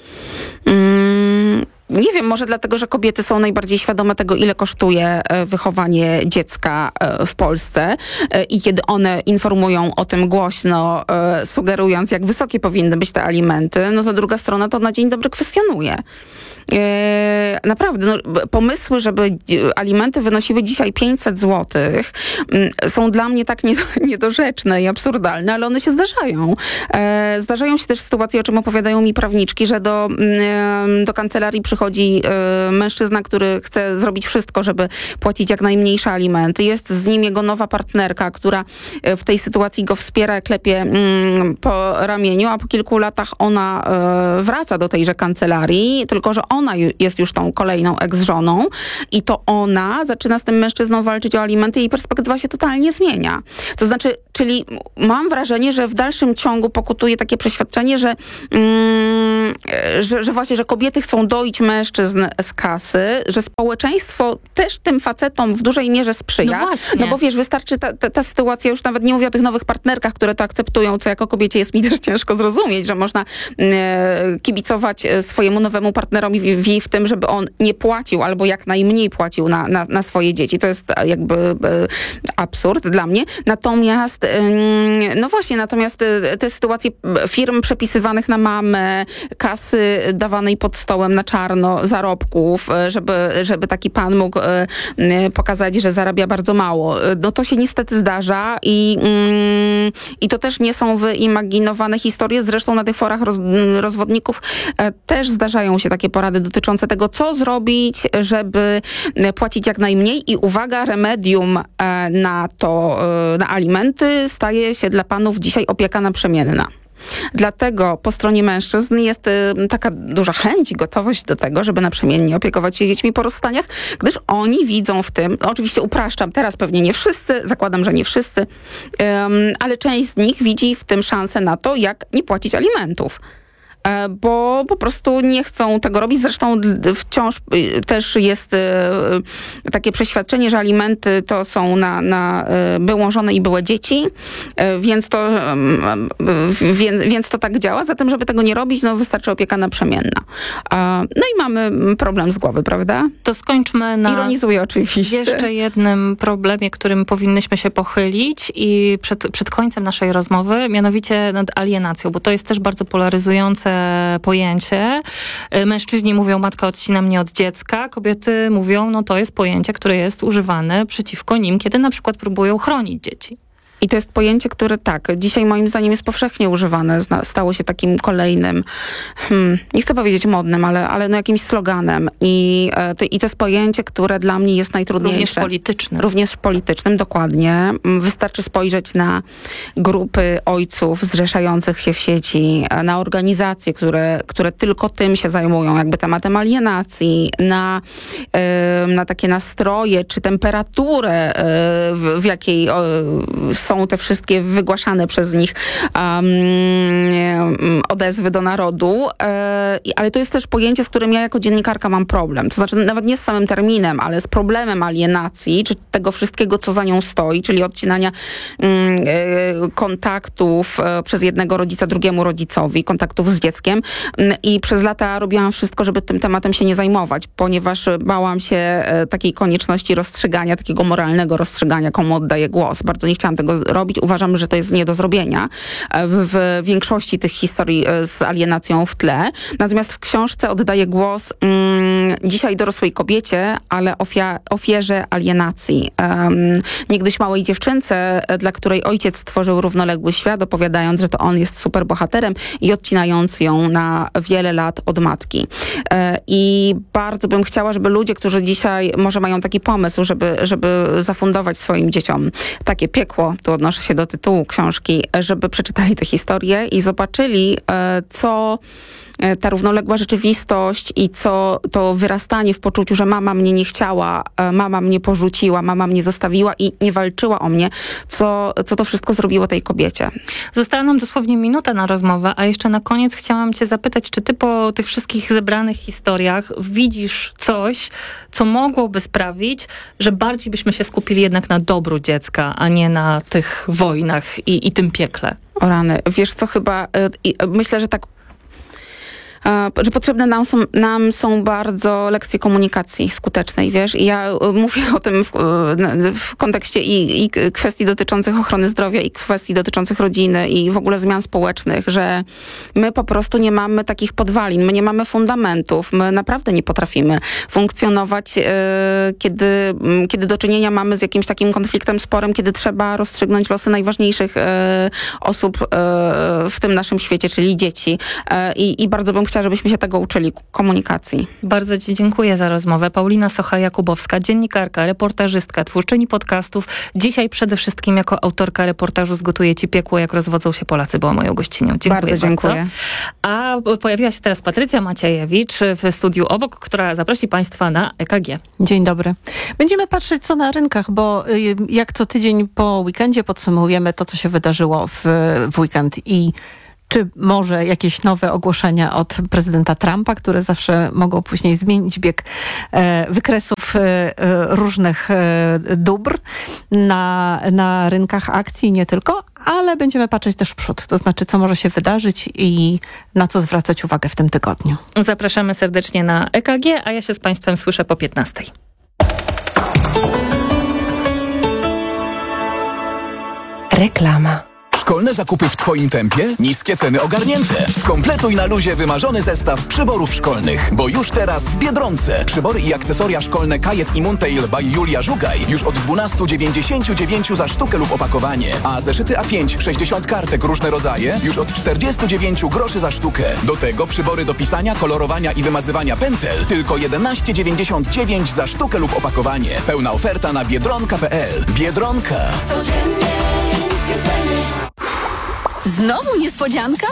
I: Nie wiem, może dlatego, że kobiety są najbardziej świadome tego, ile kosztuje wychowanie dziecka w Polsce i kiedy one informują o tym głośno, sugerując, jak wysokie powinny być te alimenty, no to druga strona to na dzień dobry kwestionuje. Naprawdę, pomysły, żeby alimenty wynosiły dzisiaj 500 zł są dla mnie tak niedorzeczne i absurdalne, ale one się zdarzają. Zdarzają się też sytuacje, o czym opowiadają mi prawniczki, że do kancelarii przychodzi mężczyzna, który chce zrobić wszystko, żeby płacić jak najmniejsze alimenty. Jest z nim jego nowa partnerka, która w tej sytuacji go wspiera, klepie po ramieniu, a po kilku latach ona wraca do tejże kancelarii, tylko że ona jest już tą kolejną ex-żoną i to ona zaczyna z tym mężczyzną walczyć o alimenty i jej perspektywa się totalnie zmienia. To znaczy, czyli mam wrażenie, że w dalszym ciągu pokutuje takie przeświadczenie, że właśnie, że kobiety chcą doić mężczyzn z kasy, że społeczeństwo też tym facetom w dużej mierze sprzyja. No bo wiesz, wystarczy ta sytuacja, już nawet nie mówię o tych nowych partnerkach, które to akceptują, co jako kobiecie jest mi też ciężko zrozumieć, że można kibicować swojemu nowemu partnerowi w tym, żeby on nie płacił albo jak najmniej płacił na swoje dzieci. To jest jakby absurd dla mnie. Natomiast te sytuacje firm przepisywanych na mamę, kasy dawanej pod stołem na czarno, zarobków, żeby taki pan mógł pokazać, że zarabia bardzo mało. No to się niestety zdarza i to też nie są wyimaginowane historie. Zresztą na tych forach rozwodników też zdarzają się takie porady dotyczące tego, co zrobić, żeby płacić jak najmniej i uwaga, remedium na alimenty staje się dla panów dzisiaj opieka naprzemienna. Dlatego po stronie mężczyzn jest taka duża chęć i gotowość do tego, żeby naprzemiennie opiekować się dziećmi po rozstaniach, gdyż oni widzą w tym, oczywiście upraszczam, teraz pewnie nie wszyscy, zakładam, że nie wszyscy, ale część z nich widzi w tym szansę na to, jak nie płacić alimentów. Bo po prostu nie chcą tego robić. Zresztą wciąż też jest takie przeświadczenie, że alimenty to są na byłą żonę i byłe dzieci, więc to tak działa. Zatem, żeby tego nie robić, no wystarczy opieka naprzemienna. No i mamy problem z głowy, prawda?
H: To skończmy na...
I: Ironizuję oczywiście.
H: Jeszcze jednym problemie, którym powinnyśmy się pochylić i przed końcem naszej rozmowy, mianowicie nad alienacją, bo to jest też bardzo polaryzujące pojęcie. Mężczyźni mówią, matka odcina mnie od dziecka. Kobiety mówią, no to jest pojęcie, które jest używane przeciwko nim, kiedy na przykład próbują chronić dzieci.
I: I to jest pojęcie, które dzisiaj moim zdaniem jest powszechnie używane. Stało się takim kolejnym, nie chcę powiedzieć modnym, ale no jakimś sloganem. I to jest pojęcie, które dla mnie jest najtrudniejsze.
H: Również politycznym.
I: Również politycznym, dokładnie. Wystarczy spojrzeć na grupy ojców zrzeszających się w sieci, na organizacje, które tylko tym się zajmują, jakby tematem alienacji, na takie nastroje, czy temperaturę, w jakiej są te wszystkie wygłaszane przez nich odezwy do narodu, ale to jest też pojęcie, z którym ja jako dziennikarka mam problem. To znaczy nawet nie z samym terminem, ale z problemem alienacji, czy tego wszystkiego, co za nią stoi, czyli odcinania kontaktów przez jednego rodzica drugiemu rodzicowi, kontaktów z dzieckiem. I przez lata robiłam wszystko, żeby tym tematem się nie zajmować, ponieważ bałam się takiej konieczności rozstrzygania, takiego moralnego rozstrzygania, komu oddaję głos. Bardzo nie chciałam tego robić. Uważam, że to jest nie do zrobienia w większości tych historii z alienacją w tle. Natomiast w książce oddaję głos dzisiaj dorosłej kobiecie, ale ofierze alienacji. Niegdyś małej dziewczynce, dla której ojciec stworzył równoległy świat, opowiadając, że to on jest superbohaterem i odcinając ją na wiele lat od matki. I bardzo bym chciała, żeby ludzie, którzy dzisiaj może mają taki pomysł, żeby zafundować swoim dzieciom takie piekło, tu odnoszę się do tytułu książki, żeby przeczytali tę historię i zobaczyli, co ta równoległa rzeczywistość i co to wyrastanie w poczuciu, że mama mnie nie chciała, mama mnie porzuciła, mama mnie zostawiła i nie walczyła o mnie, co to wszystko zrobiło tej kobiecie.
H: Została nam dosłownie minuta na rozmowę, a jeszcze na koniec chciałam cię zapytać, czy ty po tych wszystkich zebranych historiach widzisz coś, co mogłoby sprawić, że bardziej byśmy się skupili jednak na dobru dziecka, a nie na tych wojnach i tym piekle?
I: O rany, wiesz co, chyba myślę, że tak, że potrzebne nam są bardzo lekcje komunikacji skutecznej, wiesz, i ja mówię o tym w kontekście i kwestii dotyczących ochrony zdrowia, i kwestii dotyczących rodziny, i w ogóle zmian społecznych, że my po prostu nie mamy takich podwalin, my nie mamy fundamentów, my naprawdę nie potrafimy funkcjonować, kiedy do czynienia mamy z jakimś takim konfliktem, sporem, kiedy trzeba rozstrzygnąć losy najważniejszych osób w tym naszym świecie, czyli dzieci. I bardzo bym chciała, żebyśmy się tego uczyli, komunikacji.
H: Bardzo ci dziękuję za rozmowę. Paulina Socha-Jakubowska, dziennikarka, reportażystka, twórczyni podcastów. Dzisiaj przede wszystkim jako autorka reportażu Zgotuję ci piekło, jak rozwodzą się Polacy, była moją gościnią. Dziękuję bardzo.
I: Dziękuję.
H: A pojawiła się teraz Patrycja Maciejewicz w studiu obok, która zaprosi Państwa na EKG.
A: Dzień dobry. Będziemy patrzeć co na rynkach, bo jak co tydzień po weekendzie podsumujemy to, co się wydarzyło w weekend i czy może jakieś nowe ogłoszenia od prezydenta Trumpa, które zawsze mogą później zmienić bieg wykresów różnych dóbr na rynkach akcji, nie tylko, ale będziemy patrzeć też w przód, to znaczy co może się wydarzyć i na co zwracać uwagę w tym tygodniu.
H: Zapraszamy serdecznie na EKG, a ja się z Państwem słyszę po 15.
O: Reklama.
C: Szkolne zakupy w Twoim tempie? Niskie ceny ogarnięte. Skompletuj na luzie wymarzony zestaw przyborów szkolnych. Bo już teraz w Biedronce. Przybory i akcesoria szkolne Kajet i Muntail by Julia Żugaj już od 12,99 za sztukę lub opakowanie. A zeszyty A5, 60 kartek różne rodzaje już od 49 groszy za sztukę. Do tego przybory do pisania, kolorowania i wymazywania pętel tylko 11,99 za sztukę lub opakowanie. Pełna oferta na biedronka.pl. Biedronka.
K: Codziennie niskie ceny. Znowu niespodzianka?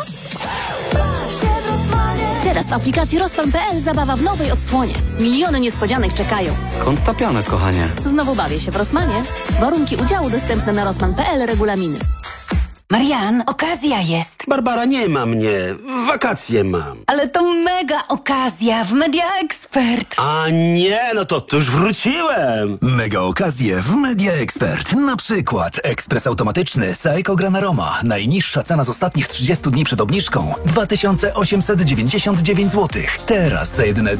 K: Teraz w aplikacji Rosman.pl zabawa w nowej odsłonie. Miliony niespodzianek czekają.
D: Skąd ta piana, kochanie?
K: Znowu bawię się w Rosmanie. Warunki udziału dostępne na Rosman.pl, regulaminy. Marian, okazja jest.
L: Barbara, nie ma mnie. Wakacje mam.
K: Ale to mega okazja w Media Expert.
L: A nie, no to już wróciłem.
M: Mega okazje w Media Expert. Na przykład ekspres automatyczny Saeco Gran Aroma. Najniższa cena z ostatnich 30 dni przed obniżką 2899 zł. Teraz za jedyne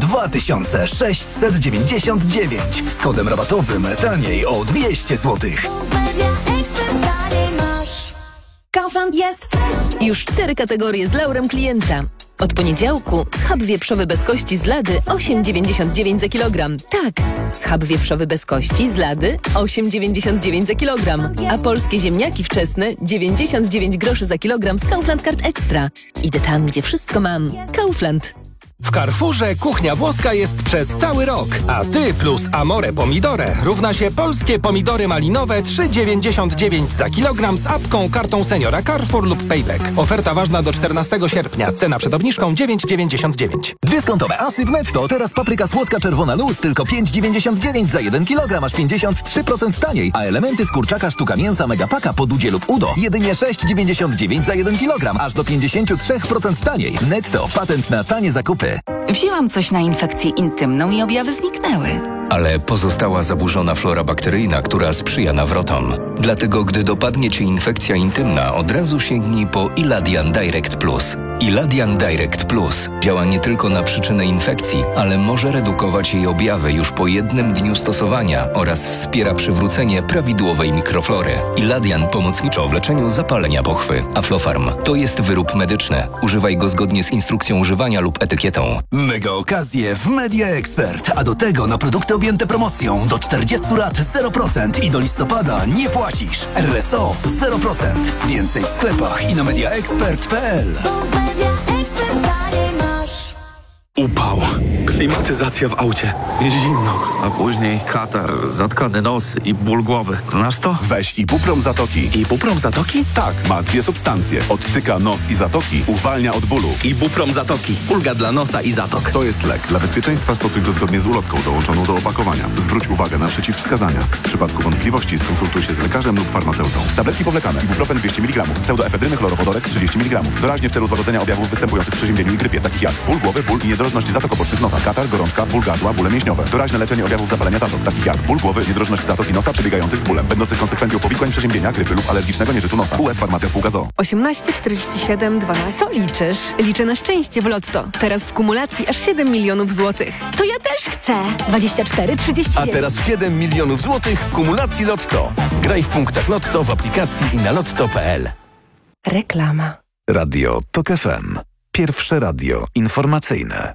M: 2699. Z kodem rabatowym taniej o 200 zł.
T: Kaufland jest już 4 kategorie z laurem klienta. Od poniedziałku schab wieprzowy bez kości z Lady 8,99 za kilogram. Tak, schab wieprzowy bez kości z Lady 8,99 za kilogram. A polskie ziemniaki wczesne 99 groszy za kilogram z Kaufland Card Extra. Idę tam, gdzie wszystko mam. Kaufland.
R: W Carrefourze kuchnia włoska jest przez cały rok, a ty plus Amore Pomidore równa się polskie pomidory malinowe 3,99 za kilogram z apką, kartą seniora Carrefour lub Payback. Oferta ważna do 14 sierpnia. Cena przed obniżką 9,99.
M: Dyskontowe asy w Netto. Teraz papryka słodka czerwona luz tylko 5,99 za 1 kg, aż 53% taniej. A elementy z kurczaka sztuka mięsa Megapaka pod udzie lub udo jedynie 6,99 za 1 kg, aż do 53% taniej. Netto. Patent na tanie zakupy.
X: Wzięłam coś na infekcję intymną i objawy zniknęły.
Y: Ale pozostała zaburzona flora bakteryjna, która sprzyja nawrotom. Dlatego, gdy dopadnie Cię infekcja intymna, od razu sięgnij po Iladian Direct Plus. Iladian Direct Plus działa nie tylko na przyczynę infekcji, ale może redukować jej objawy już po 1 dniu stosowania oraz wspiera przywrócenie prawidłowej mikroflory. Iladian pomocniczo w leczeniu zapalenia pochwy. Aflofarm to jest wyrób medyczny. Używaj go zgodnie z instrukcją używania lub etykietą.
M: Mega okazje w Media Expert, a do tego na produkty objęte promocją do 40 lat 0% i do listopada nie płacisz. RSO 0%. Więcej w sklepach i na mediaexpert.pl.
L: Upał,
D: Klimatyzacja w aucie. Zimno. A później katar, zatkany nos i ból głowy. Znasz to?
E: Weź Ibuprom Zatoki.
D: Ibuprom Zatoki?
E: Tak, ma 2 substancje. Odtyka nos i zatoki, uwalnia od bólu.
D: Ibuprom Zatoki. Ulga dla nosa i zatok.
E: To jest lek. Dla bezpieczeństwa stosuj go zgodnie z ulotką dołączoną do opakowania. Zwróć uwagę na przeciwwskazania. W przypadku wątpliwości skonsultuj się z lekarzem lub farmaceutą. Tabletki powlekane. Ibuprofen 200 mg. Pseudoefedryny chlorowodorek 30 mg. Doraźnie w celu złagodzenia objawów występujących w przeziębieniu i grypie, takich jak ból głowy, ból i niedrożność zatok obocznych nosa, katar, gorączka, ból gardła, bóle mięśniowe. Doraźne leczenie objawów zapalenia zatok, takich jak ból głowy, niedrożność zatoki nosa przebiegających z bólem, będących konsekwencją powikłań przeziębienia, grypy lub alergicznego nieżytu nosa. US Farmacja Spółka ZOO.
O: 18 47 12. Co liczysz? Liczę na szczęście w Lotto. Teraz w kumulacji aż 7 milionów złotych.
K: To ja też chcę. 24 39.
P: A teraz 7 milionów złotych w kumulacji Lotto. Graj w punktach Lotto w aplikacji i na lotto.pl.
O: Reklama.
M: Radio TOK FM. Pierwsze radio informacyjne.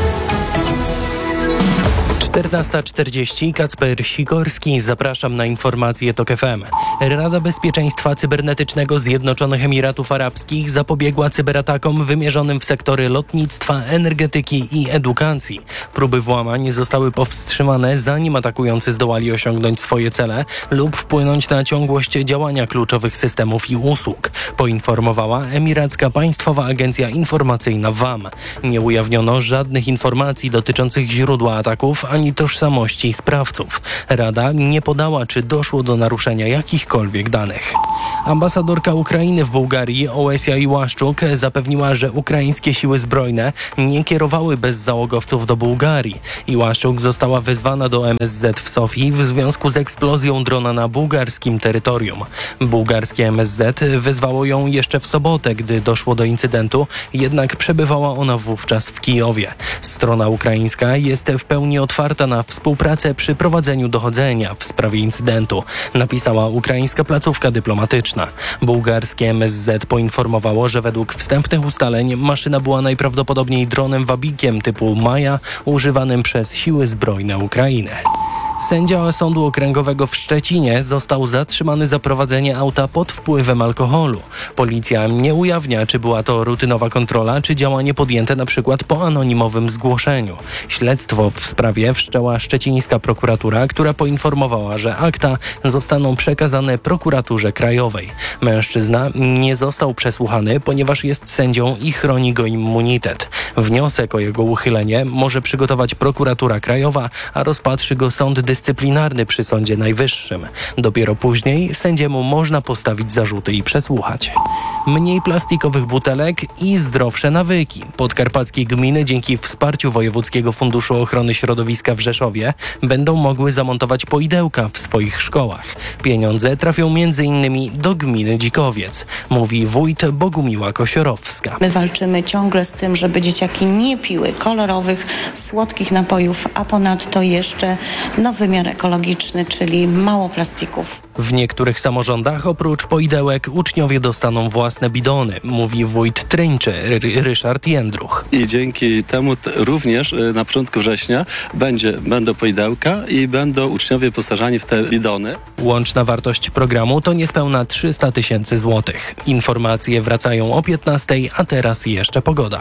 F: 14:40. Kacper Sikorski. Zapraszam na informacje TOK FM. Rada Bezpieczeństwa Cybernetycznego Zjednoczonych Emiratów Arabskich zapobiegła cyberatakom wymierzonym w sektory lotnictwa, energetyki i edukacji. Próby włamań zostały powstrzymane, zanim atakujący zdołali osiągnąć swoje cele lub wpłynąć na ciągłość działania kluczowych systemów i usług, poinformowała Emiracka Państwowa Agencja Informacyjna WAM. Nie ujawniono żadnych informacji dotyczących źródła ataków ani tożsamości sprawców. Rada nie podała, czy doszło do naruszenia jakichkolwiek danych. Ambasadorka Ukrainy w Bułgarii Olesja Iłaszczuk zapewniła, że ukraińskie siły zbrojne nie kierowały bezzałogowców do Bułgarii. Iłaszczuk została wezwana do MSZ w Sofii w związku z eksplozją drona na bułgarskim terytorium. Bułgarskie MSZ wezwało ją jeszcze w sobotę, gdy doszło do incydentu, jednak przebywała ona wówczas w Kijowie. Strona ukraińska jest w pełni otwarta na współpracę przy prowadzeniu dochodzenia w sprawie incydentu, napisała ukraińska placówka dyplomatyczna. Bułgarskie MSZ poinformowało, że według wstępnych ustaleń maszyna była najprawdopodobniej dronem wabikiem typu Maja używanym przez siły zbrojne Ukrainy. Sędzia Sądu Okręgowego w Szczecinie został zatrzymany za prowadzenie auta pod wpływem alkoholu. Policja nie ujawnia, czy była to rutynowa kontrola, czy działanie podjęte na przykład po anonimowym zgłoszeniu. Śledztwo w sprawie wszczęła szczecińska prokuratura, która poinformowała, że akta zostaną przekazane prokuraturze krajowej. Mężczyzna nie został przesłuchany, ponieważ jest sędzią i chroni go immunitet. Wniosek o jego uchylenie może przygotować prokuratura krajowa, a rozpatrzy go sąd dyscyplinarny przy Sądzie Najwyższym. Dopiero później sędziemu można postawić zarzuty i przesłuchać. Mniej plastikowych butelek i zdrowsze nawyki. Podkarpackie gminy dzięki wsparciu Wojewódzkiego Funduszu Ochrony Środowiska w Rzeszowie będą mogły zamontować poidełka w swoich szkołach. Pieniądze trafią m.in. do gminy Dzikowiec, mówi wójt Bogumiła Kosiorowska.
J: My walczymy ciągle z tym, żeby dzieciaki nie piły kolorowych, słodkich napojów, a ponadto jeszcze wymiar ekologiczny, czyli mało plastików.
F: W niektórych samorządach oprócz poidełek uczniowie dostaną własne bidony, mówi wójt Tryńczy Ryszard Jędruch.
N: I dzięki temu również na początku września będą poidełka i będą uczniowie wyposażani w te bidony.
F: Łączna wartość programu to niespełna 300 000 złotych. Informacje wracają o 15:00, a teraz jeszcze pogoda.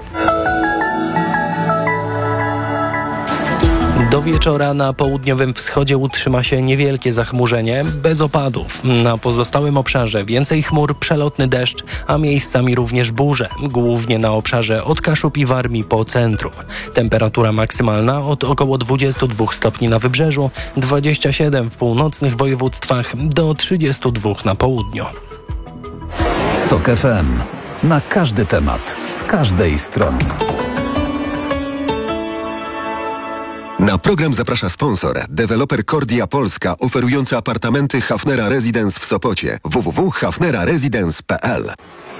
F: Do wieczora na południowym wschodzie utrzyma się niewielkie zachmurzenie, bez opadów. Na pozostałym obszarze więcej chmur, przelotny deszcz, a miejscami również burze, głównie na obszarze od Kaszub i Warmii po centrum. Temperatura maksymalna od około 22 stopni na wybrzeżu, 27 w północnych województwach, do 32 na południu.
M: TOK FM. Na każdy temat, z każdej strony.
U: Na program zaprasza sponsor, deweloper Kordia Polska, oferujący apartamenty Hafnera Residence w Sopocie. www.hafneraresidence.pl.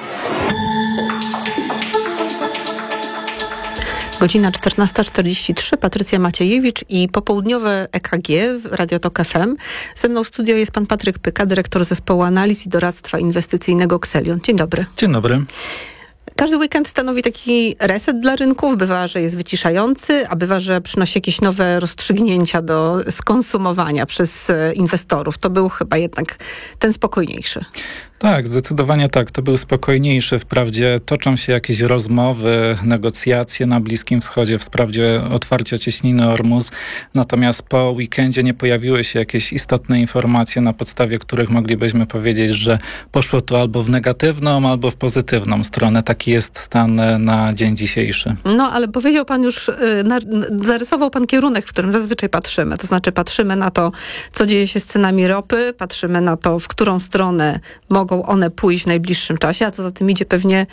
A: Godzina 14:43, Patrycja Maciejewicz i popołudniowe EKG w Radio TOK FM. Ze mną w studio jest pan Patryk Pyka, dyrektor Zespołu Analiz i Doradztwa Inwestycyjnego Xelion. Dzień dobry.
Z: Dzień dobry.
A: Każdy weekend stanowi taki reset dla rynków. Bywa, że jest wyciszający, a bywa, że przynosi jakieś nowe rozstrzygnięcia do skonsumowania przez inwestorów. To był chyba jednak ten spokojniejszy.
G: Tak, zdecydowanie tak. To był spokojniejszy. Wprawdzie toczą się jakieś rozmowy, negocjacje na Bliskim Wschodzie w sprawie otwarcia cieśniny Ormus. Natomiast po weekendzie nie pojawiły się jakieś istotne informacje, na podstawie których moglibyśmy powiedzieć, że poszło to albo w negatywną, albo w pozytywną stronę. Taki jest stan na dzień dzisiejszy.
A: No, ale powiedział pan już, zarysował pan kierunek, w którym zazwyczaj patrzymy. To znaczy patrzymy na to, co dzieje się z cenami ropy, patrzymy na to, w którą stronę mogą one pójść w najbliższym czasie, a co za tym idzie pewnie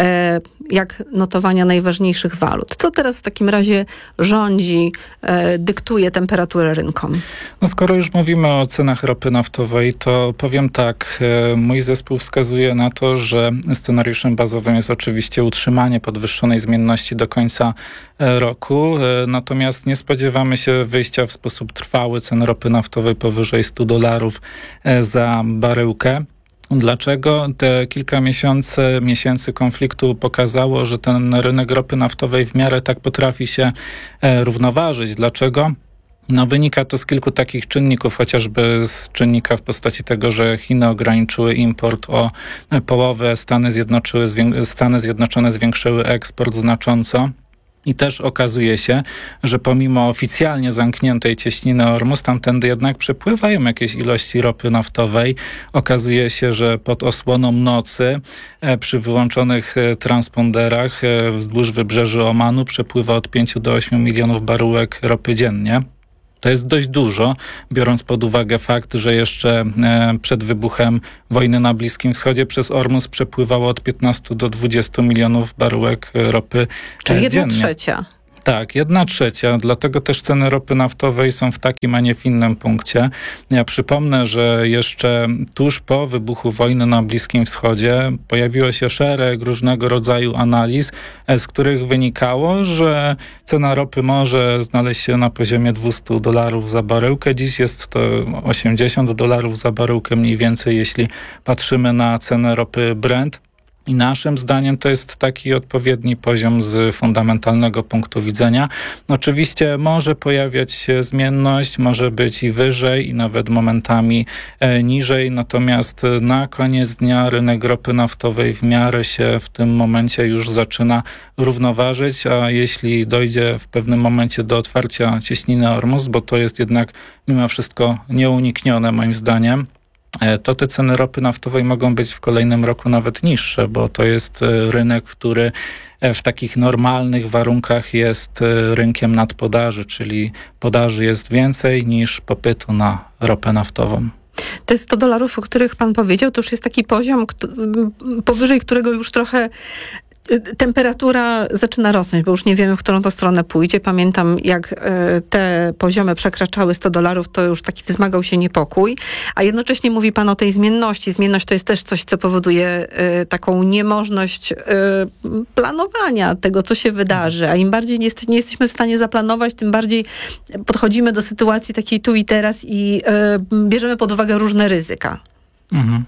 A: jak notowania najważniejszych walut. Co teraz w takim razie rządzi, dyktuje temperaturę rynkom?
G: No skoro już mówimy o cenach ropy naftowej, to powiem tak, mój zespół wskazuje na to, że scenariuszem bazowym jest oczywiście utrzymanie podwyższonej zmienności do końca roku, natomiast nie spodziewamy się wyjścia w sposób trwały cen ropy naftowej powyżej $100 za baryłkę. Dlaczego? Te kilka miesięcy konfliktu pokazało, że ten rynek ropy naftowej w miarę tak potrafi się równoważyć. Dlaczego? No, wynika to z kilku takich czynników, chociażby z czynnika w postaci tego, że Chiny ograniczyły import o połowę, Stany Zjednoczone zwiększyły eksport znacząco. I też okazuje się, że pomimo oficjalnie zamkniętej cieśniny Ormus, tamtędy jednak przepływają jakieś ilości ropy naftowej. Okazuje się, że pod osłoną nocy przy wyłączonych transponderach wzdłuż wybrzeży Omanu przepływa od 5 do 8 milionów baryłek ropy dziennie. To jest dość dużo, biorąc pod uwagę fakt, że jeszcze przed wybuchem wojny na Bliskim Wschodzie przez Ormus przepływało od 15 do 20 milionów baryłek ropy
A: dziennie. Czyli 1/3.
G: Tak, 1/3. Dlatego też ceny ropy naftowej są w takim, a nie w innym punkcie. Ja przypomnę, że jeszcze tuż po wybuchu wojny na Bliskim Wschodzie pojawiło się szereg różnego rodzaju analiz, z których wynikało, że cena ropy może znaleźć się na poziomie $200 za baryłkę. Dziś jest to $80 za baryłkę mniej więcej, jeśli patrzymy na cenę ropy Brent. I naszym zdaniem to jest taki odpowiedni poziom z fundamentalnego punktu widzenia. Oczywiście może pojawiać się zmienność, może być i wyżej, i nawet momentami niżej, natomiast na koniec dnia rynek ropy naftowej w miarę się w tym momencie już zaczyna równoważyć, a jeśli dojdzie w pewnym momencie do otwarcia cieśniny Ormus, bo to jest jednak mimo wszystko nieuniknione moim zdaniem, to te ceny ropy naftowej mogą być w kolejnym roku nawet niższe, bo to jest rynek, który w takich normalnych warunkach jest rynkiem nadpodaży, czyli podaży jest więcej niż popytu na ropę naftową.
A: Te $100, o których pan powiedział, to już jest taki poziom, powyżej którego już trochę temperatura zaczyna rosnąć, bo już nie wiemy, w którą to stronę pójdzie. Pamiętam, jak te poziomy przekraczały $100, to już taki wzmagał się niepokój. A jednocześnie mówi pan o tej zmienności. Zmienność to jest też coś, co powoduje taką niemożność planowania tego, co się wydarzy. A im bardziej nie jesteśmy w stanie zaplanować, tym bardziej podchodzimy do sytuacji takiej tu i teraz i bierzemy pod uwagę różne ryzyka. Mhm.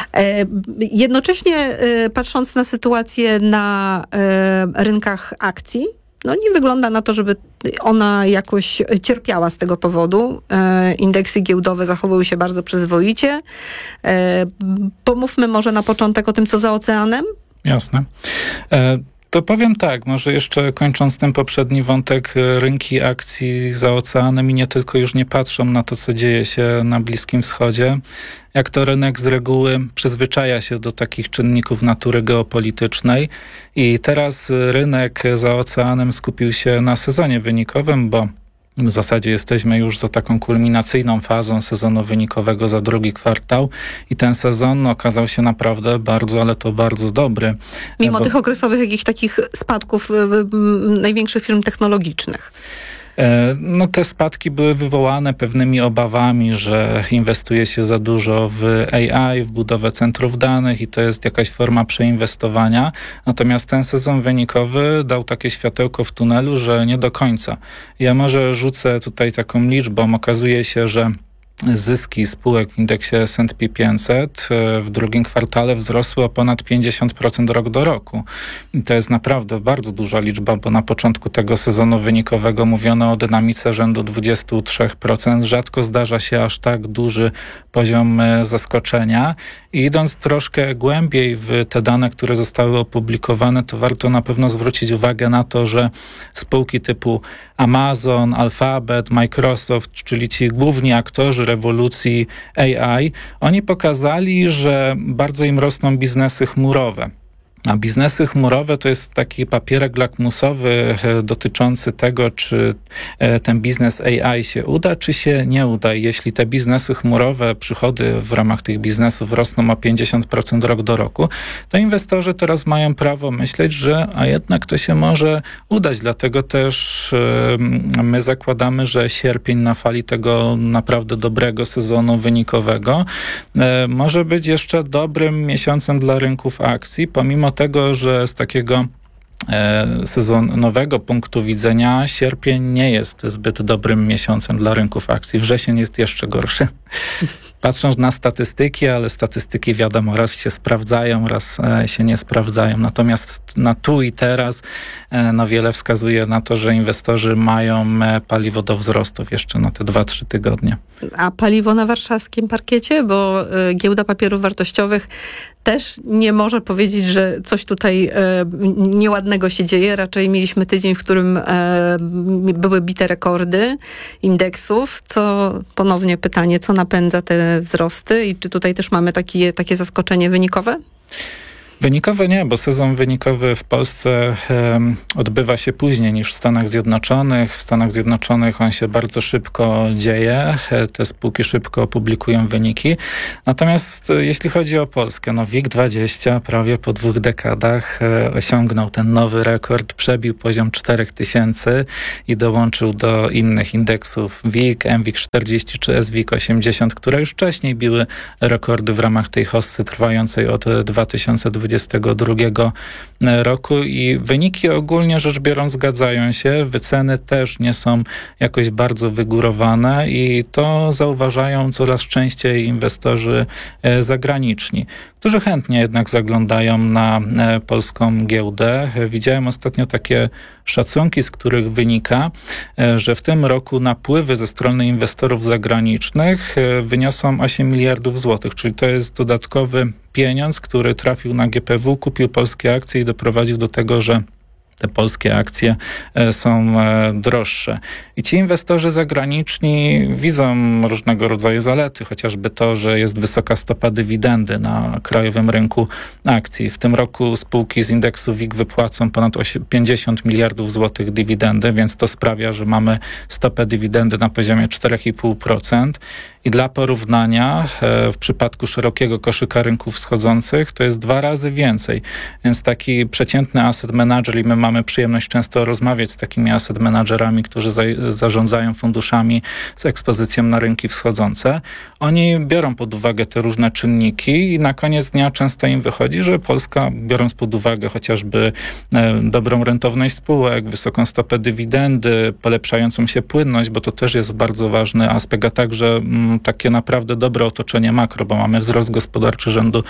A: Jednocześnie patrząc na sytuację na rynkach akcji, no nie wygląda na to, żeby ona jakoś cierpiała z tego powodu. Indeksy giełdowe zachowują się bardzo przyzwoicie. Pomówmy może na początek o tym, co za oceanem.
G: Jasne. To powiem tak, może jeszcze kończąc ten poprzedni wątek, rynki akcji za oceanem i nie tylko już nie patrzą na to, co dzieje się na Bliskim Wschodzie. Jak to rynek z reguły przyzwyczaja się do takich czynników natury geopolitycznej i teraz rynek za oceanem skupił się na sezonie wynikowym, bo w zasadzie jesteśmy już za taką kulminacyjną fazą sezonu wynikowego za drugi kwartał i ten sezon okazał się naprawdę bardzo, ale to bardzo dobry.
A: Mimo tych okresowych jakichś takich spadków największych firm technologicznych.
G: No te spadki były wywołane pewnymi obawami, że inwestuje się za dużo w AI, w budowę centrów danych i to jest jakaś forma przeinwestowania. Natomiast ten sezon wynikowy dał takie światełko w tunelu, że nie do końca. Ja może rzucę tutaj taką liczbą. Okazuje się, że zyski spółek w indeksie S&P 500 w drugim kwartale wzrosły o ponad 50% rok do roku. I to jest naprawdę bardzo duża liczba, bo na początku tego sezonu wynikowego mówiono o dynamice rzędu 23%. Rzadko zdarza się aż tak duży poziom zaskoczenia I idąc troszkę głębiej w te dane, które zostały opublikowane, to warto na pewno zwrócić uwagę na to, że spółki typu Amazon, Alphabet, Microsoft, czyli ci główni aktorzy rewolucji AI, oni pokazali, że bardzo im rosną biznesy chmurowe. A biznesy chmurowe to jest taki papierek lakmusowy dotyczący tego, czy ten biznes AI się uda, czy się nie uda. I jeśli te biznesy chmurowe, przychody w ramach tych biznesów rosną o 50% rok do roku, to inwestorzy teraz mają prawo myśleć, że a jednak to się może udać. Dlatego też my zakładamy, że sierpień na fali tego naprawdę dobrego sezonu wynikowego może być jeszcze dobrym miesiącem dla rynków akcji, pomimo tego, że z takiego sezonowego punktu widzenia sierpień nie jest zbyt dobrym miesiącem dla rynków akcji. Wrzesień jest jeszcze gorszy. Patrząc na statystyki, ale statystyki wiadomo, raz się sprawdzają, raz się nie sprawdzają. Natomiast na tu i teraz wiele wskazuje na to, że inwestorzy mają paliwo do wzrostów jeszcze na te 2-3 tygodnie.
A: A paliwo na warszawskim parkiecie? Bo giełda papierów wartościowych też nie może powiedzieć, że coś tutaj nieładnego się dzieje. Raczej mieliśmy tydzień, w którym były bite rekordy indeksów. Co ponownie pytanie, co napędza te wzrosty i czy tutaj też mamy takie zaskoczenie wynikowe?
G: Wynikowe nie, bo sezon wynikowy w Polsce odbywa się później niż w Stanach Zjednoczonych. W Stanach Zjednoczonych on się bardzo szybko dzieje. Te spółki szybko publikują wyniki. Natomiast jeśli chodzi o Polskę, WIG20 prawie po 2 dekadach osiągnął ten nowy rekord, przebił poziom 4000 i dołączył do innych indeksów WIG, MWIG40 czy SWIG80, które już wcześniej biły rekordy w ramach tej hossy trwającej od 2022 roku i wyniki ogólnie rzecz biorąc zgadzają się. Wyceny też nie są jakoś bardzo wygórowane i to zauważają coraz częściej inwestorzy zagraniczni, którzy chętnie jednak zaglądają na polską giełdę. Widziałem ostatnio takie szacunki, z których wynika, że w tym roku napływy ze strony inwestorów zagranicznych wyniosą 8 miliardów złotych, czyli to jest dodatkowy pieniądz, który trafił na GPW, kupił polskie akcje i doprowadził do tego, że te polskie akcje są droższe. I ci inwestorzy zagraniczni widzą różnego rodzaju zalety, chociażby to, że jest wysoka stopa dywidendy na krajowym rynku akcji. W tym roku spółki z indeksu WIG wypłacą ponad 50 miliardów złotych dywidendy, więc to sprawia, że mamy stopę dywidendy na poziomie 4,5%. I dla porównania w przypadku szerokiego koszyka rynków wschodzących to jest 2 razy więcej. Więc taki przeciętny asset manager, i my mamy przyjemność często rozmawiać z takimi asset managerami, którzy zarządzają funduszami z ekspozycją na rynki wschodzące. Oni biorą pod uwagę te różne czynniki i na koniec dnia często im wychodzi, że Polska, biorąc pod uwagę chociażby dobrą rentowność spółek, wysoką stopę dywidendy, polepszającą się płynność, bo to też jest bardzo ważny aspekt, a także takie naprawdę dobre otoczenie makro, bo mamy wzrost gospodarczy rzędu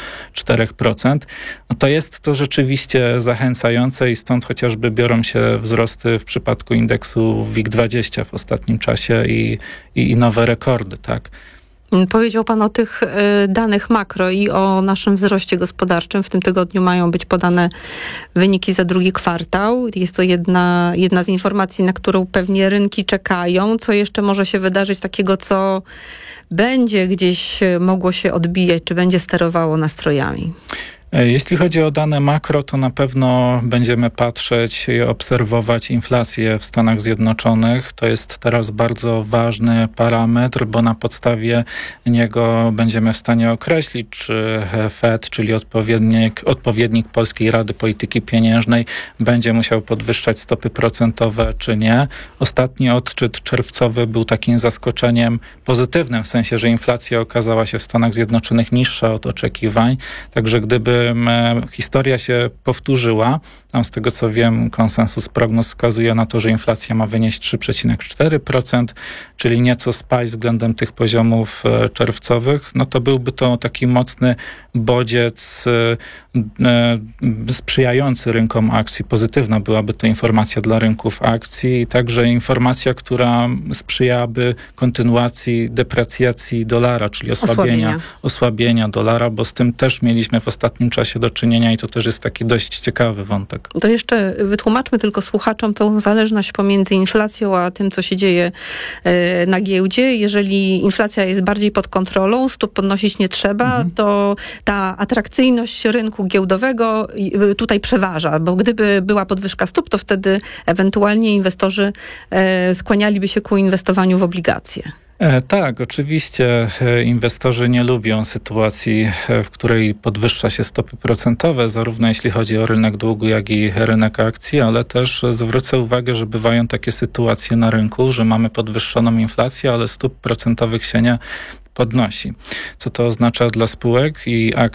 G: 4%, to jest to rzeczywiście zachęcające i stąd chociażby biorą się wzrosty w przypadku indeksu WIG20 w ostatnim czasie i nowe rekordy, tak.
A: Powiedział pan o tych danych makro i o naszym wzroście gospodarczym. W tym tygodniu mają być podane wyniki za drugi kwartał. Jest to jedna z informacji, na którą pewnie rynki czekają. Co jeszcze może się wydarzyć takiego, co będzie gdzieś mogło się odbijać, czy będzie sterowało nastrojami?
G: Jeśli chodzi o dane makro, to na pewno będziemy patrzeć i obserwować inflację w Stanach Zjednoczonych. To jest teraz bardzo ważny parametr, bo na podstawie niego będziemy w stanie określić, czy Fed, czyli odpowiednik Polskiej Rady Polityki Pieniężnej, będzie musiał podwyższać stopy procentowe, czy nie. Ostatni odczyt czerwcowy był takim zaskoczeniem pozytywnym, w sensie, że inflacja okazała się w Stanach Zjednoczonych niższa od oczekiwań. Także gdyby historia się powtórzyła, Tam z tego co wiem, konsensus prognoz wskazuje na to, że inflacja ma wynieść 3,4%, czyli nieco spaść względem tych poziomów czerwcowych. No to byłby to taki mocny bodziec sprzyjający rynkom akcji. Pozytywna byłaby to informacja dla rynków akcji i także informacja, która sprzyjałaby kontynuacji deprecjacji dolara, czyli osłabienia dolara, bo z tym też mieliśmy w ostatnim czasie do czynienia i to też jest taki dość ciekawy wątek.
A: To jeszcze wytłumaczmy tylko słuchaczom tą zależność pomiędzy inflacją a tym, co się dzieje na giełdzie. Jeżeli inflacja jest bardziej pod kontrolą, stóp podnosić nie trzeba, to ta atrakcyjność rynku giełdowego tutaj przeważa, bo gdyby była podwyżka stóp, to wtedy ewentualnie inwestorzy skłanialiby się ku inwestowaniu w obligacje.
G: Tak, oczywiście inwestorzy nie lubią sytuacji, w której podwyższa się stopy procentowe, zarówno jeśli chodzi o rynek długu, jak i rynek akcji, ale też zwrócę uwagę, że bywają takie sytuacje na rynku, że mamy podwyższoną inflację, ale stóp procentowych się nie podnosi. Co to oznacza dla spółek i